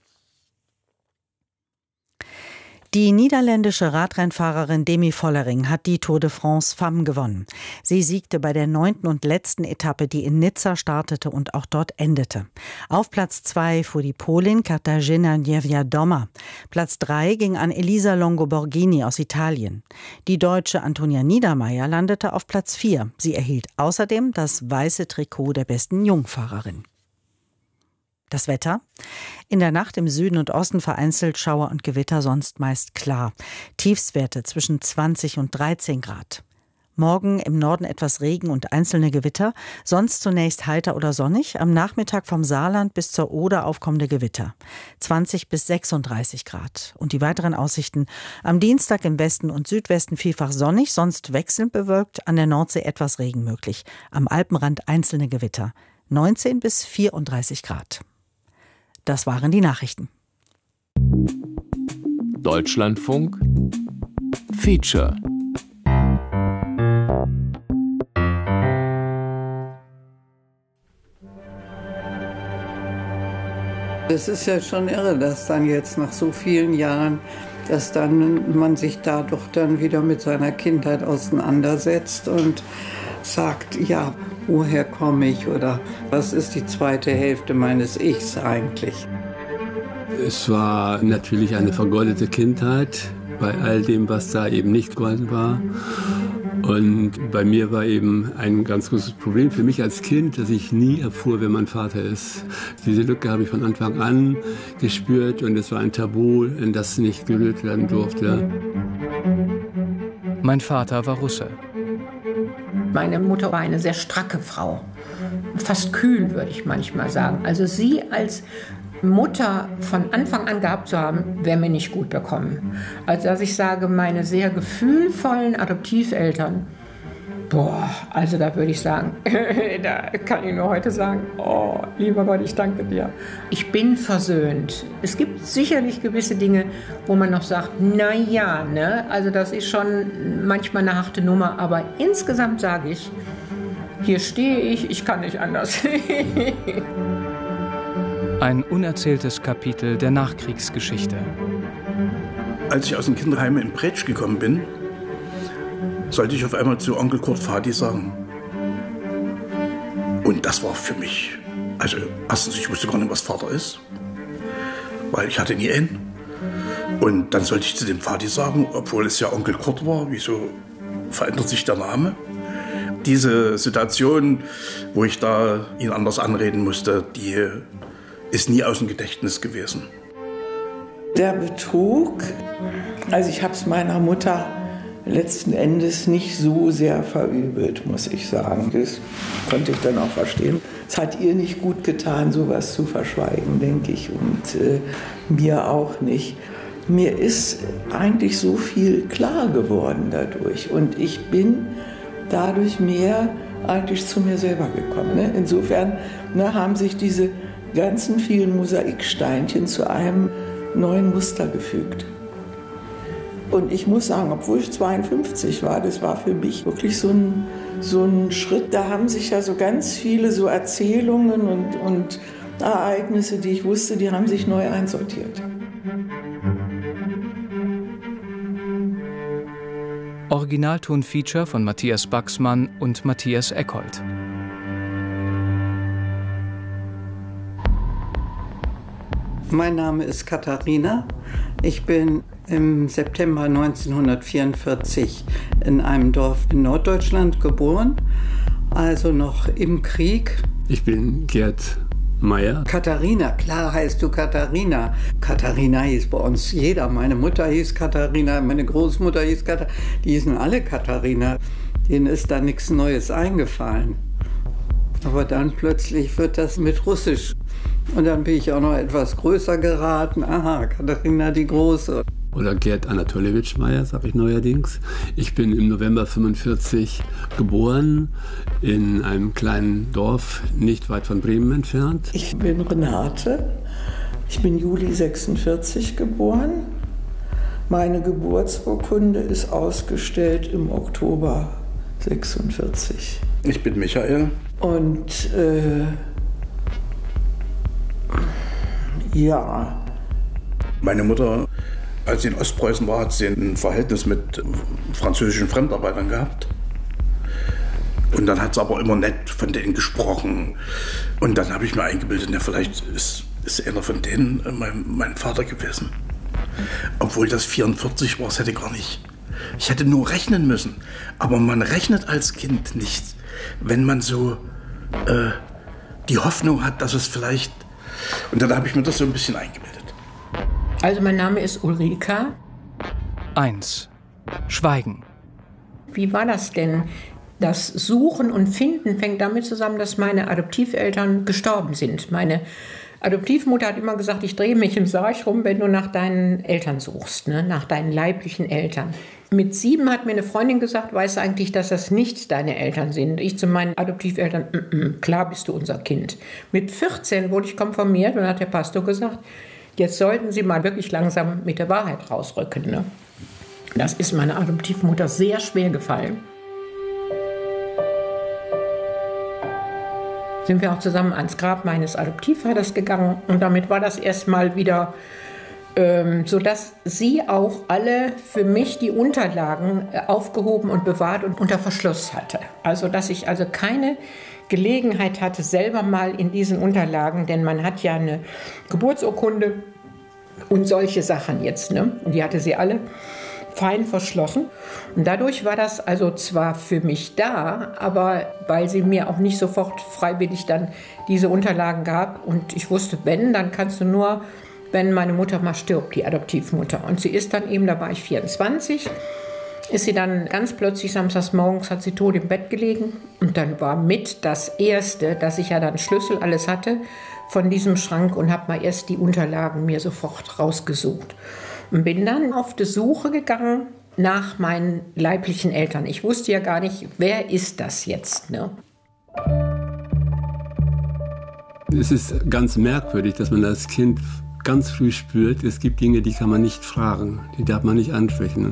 Die niederländische Radrennfahrerin Demi Vollering hat die Tour de France Femmes gewonnen. Sie siegte bei der neunten und letzten Etappe, die in Nizza startete und auch dort endete. Auf Platz zwei fuhr die Polin Katarzyna Niewiadoma. Platz drei ging an Elisa Longo-Borghini aus Italien. Die Deutsche Antonia Niedermeier landete auf Platz vier. Sie erhielt außerdem das weiße Trikot der besten Jungfahrerin. Das Wetter? In der Nacht im Süden und Osten vereinzelt Schauer und Gewitter, sonst meist klar. Tiefstwerte zwischen zwanzig und dreizehn Grad. Morgen im Norden etwas Regen und einzelne Gewitter, sonst zunächst heiter oder sonnig, am Nachmittag vom Saarland bis zur Oder aufkommende Gewitter. zwanzig bis sechsunddreißig Grad. Und die weiteren Aussichten: am Dienstag im Westen und Südwesten vielfach sonnig, sonst wechselnd bewölkt, an der Nordsee etwas Regen möglich. Am Alpenrand einzelne Gewitter. neunzehn bis vierunddreißig Grad. Das waren die Nachrichten. Deutschlandfunk Feature. Es ist ja schon irre, dass dann jetzt nach so vielen Jahren, dass dann man sich dadurch dann wieder mit seiner Kindheit auseinandersetzt und sagt, ja, woher komme ich oder was ist die zweite Hälfte meines Ichs eigentlich? Es war natürlich eine vergeudete Kindheit bei all dem, was da eben nicht Gold war. Und bei mir war eben ein ganz großes Problem für mich als Kind, dass ich nie erfuhr, wer mein Vater ist. Diese Lücke habe ich von Anfang an gespürt und es war ein Tabu, in das nicht gerührt werden durfte. Mein Vater war Russe. Meine Mutter war eine sehr stracke Frau, fast kühl, würde ich manchmal sagen. Also sie als Mutter von Anfang an gehabt zu haben, wäre mir nicht gut bekommen. Also dass ich sage, meine sehr gefühlvollen Adoptiveltern, boah, also da würde ich sagen, da kann ich nur heute sagen, oh, lieber Gott, ich danke dir. Ich bin versöhnt. Es gibt sicherlich gewisse Dinge, wo man noch sagt, na ja, ne, also das ist schon manchmal eine harte Nummer, aber insgesamt sage ich, hier stehe ich, ich kann nicht anders. Ein unerzähltes Kapitel der Nachkriegsgeschichte. Als ich aus dem Kinderheim in Pretsch gekommen bin, sollte ich auf einmal zu Onkel Kurt Vati sagen. Und das war für mich, also erstens, ich wusste gar nicht, was Vater ist, weil ich hatte nie einen. Und dann sollte ich zu dem Vati sagen, obwohl es ja Onkel Kurt war, wieso verändert sich der Name? Diese Situation, wo ich da ihn anders anreden musste, die ist nie aus dem Gedächtnis gewesen. Der Betrug, also ich habe es meiner Mutter letzten Endes nicht so sehr verübelt, muss ich sagen. Das konnte ich dann auch verstehen. Es hat ihr nicht gut getan, sowas zu verschweigen, denke ich, und äh, mir auch nicht. Mir ist eigentlich so viel klar geworden dadurch und ich bin dadurch mehr eigentlich zu mir selber gekommen. Ne? Insofern ne, haben sich diese ganzen vielen Mosaiksteinchen zu einem neuen Muster gefügt. Und ich muss sagen, obwohl ich zweiundfünfzig war, das war für mich wirklich so ein, so ein Schritt. Da haben sich ja so ganz viele so Erzählungen und, und Ereignisse, die ich wusste, die haben sich neu einsortiert. Originalton-Feature von Matthias Baxmann und Matthias Eckhold. Mein Name ist Katharina. Ich bin im September neunzehnhundertvierundvierzig in einem Dorf in Norddeutschland geboren, also noch im Krieg. Ich bin Gerd Meyer. Katharina, klar heißt du Katharina. Katharina hieß bei uns jeder. Meine Mutter hieß Katharina, meine Großmutter hieß Katharina. Die hießen alle Katharina. Denen ist da nichts Neues eingefallen. Aber dann plötzlich wird das mit Russisch. Und dann bin ich auch noch etwas größer geraten. Aha, Katharina die Große. Oder Gerd Anatolewitsch Meyer, sage ich neuerdings. Ich bin im November fünfundvierzig geboren, in einem kleinen Dorf nicht weit von Bremen entfernt. Ich bin Renate. Ich bin Juli sechsundvierzig geboren. Meine Geburtsurkunde ist ausgestellt im Oktober sechsundvierzig. Ich bin Michael. Und äh, ja. Meine Mutter, als sie in Ostpreußen war, hat sie ein Verhältnis mit französischen Fremdarbeitern gehabt. Und dann hat sie aber immer nett von denen gesprochen. Und dann habe ich mir eingebildet, ja, vielleicht ist, ist einer von denen mein, mein Vater gewesen. Obwohl das vierundvierzig war, das hätte gar nicht. Ich hätte nur rechnen müssen. Aber man rechnet als Kind nicht, wenn man so äh, die Hoffnung hat, dass es vielleicht... Und dann habe ich mir das so ein bisschen eingebildet. Also mein Name ist Ulrika. Eins. Schweigen. Wie war das denn? Das Suchen und Finden fängt damit zusammen, dass meine Adoptiveltern gestorben sind. Meine Adoptivmutter hat immer gesagt, ich drehe mich im Sarg rum, wenn du nach deinen Eltern suchst, ne? Nach deinen leiblichen Eltern. Mit sieben hat mir eine Freundin gesagt, weißt du eigentlich, dass das nicht deine Eltern sind? Ich zu meinen Adoptiveltern, mm -mm, klar bist du unser Kind. Mit vierzehn wurde ich konfirmiert und hat der Pastor gesagt, jetzt sollten Sie mal wirklich langsam mit der Wahrheit rausrücken. Ne? Das ist meiner Adoptivmutter sehr schwer gefallen. Sind wir auch zusammen ans Grab meines Adoptivvaters gegangen und damit war das erstmal wieder ähm, so, dass sie auch alle für mich die Unterlagen aufgehoben und bewahrt und unter Verschluss hatte. Also dass ich also keine Gelegenheit hatte, selber mal in diesen Unterlagen, denn man hat ja eine Geburtsurkunde und solche Sachen jetzt, ne? Und die hatte sie alle fein verschlossen. Und dadurch war das also zwar für mich da, aber weil sie mir auch nicht sofort freiwillig dann diese Unterlagen gab und ich wusste, wenn, dann kannst du nur, wenn meine Mutter mal stirbt, die Adoptivmutter. Und sie ist dann eben, da war ich vierundzwanzig, ist sie dann ganz plötzlich samstags morgens, hat sie tot im Bett gelegen. Und dann war mit das Erste, dass ich ja dann Schlüssel, alles hatte von diesem Schrank und habe mal erst die Unterlagen mir sofort rausgesucht. Und bin dann auf die Suche gegangen nach meinen leiblichen Eltern. Ich wusste ja gar nicht, wer ist das jetzt, ne? Es ist ganz merkwürdig, dass man als Kind ganz früh spürt, es gibt Dinge, die kann man nicht fragen, die darf man nicht ansprechen.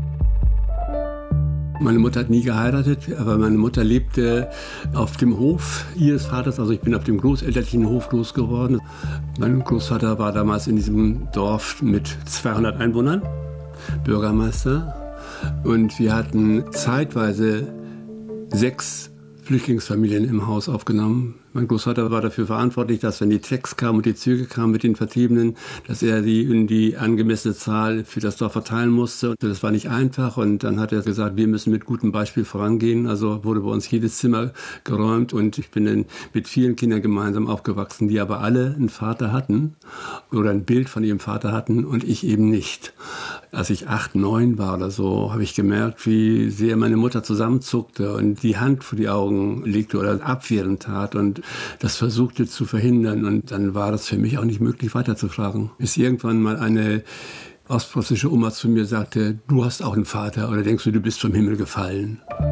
Meine Mutter hat nie geheiratet, aber meine Mutter lebte auf dem Hof ihres Vaters. Also ich bin auf dem großelterlichen Hof groß geworden. Mein Großvater war damals in diesem Dorf mit zweihundert Einwohnern, Bürgermeister. Und wir hatten zeitweise sechs Flüchtlingsfamilien im Haus aufgenommen. Mein Großvater war dafür verantwortlich, dass wenn die Tracks kamen und die Züge kamen mit den Vertriebenen, dass er die in die angemessene Zahl für das Dorf verteilen musste. Das war nicht einfach und dann hat er gesagt, wir müssen mit gutem Beispiel vorangehen. Also wurde bei uns jedes Zimmer geräumt und ich bin dann mit vielen Kindern gemeinsam aufgewachsen, die aber alle einen Vater hatten oder ein Bild von ihrem Vater hatten und ich eben nicht. Als ich acht, neun war oder so, habe ich gemerkt, wie sehr meine Mutter zusammenzuckte und die Hand vor die Augen legte oder abwehrend tat und das versuchte zu verhindern. Und dann war das für mich auch nicht möglich, weiterzufragen. Bis irgendwann mal eine ostpreußische Oma zu mir sagte, du hast auch einen Vater oder denkst du, du bist vom Himmel gefallen?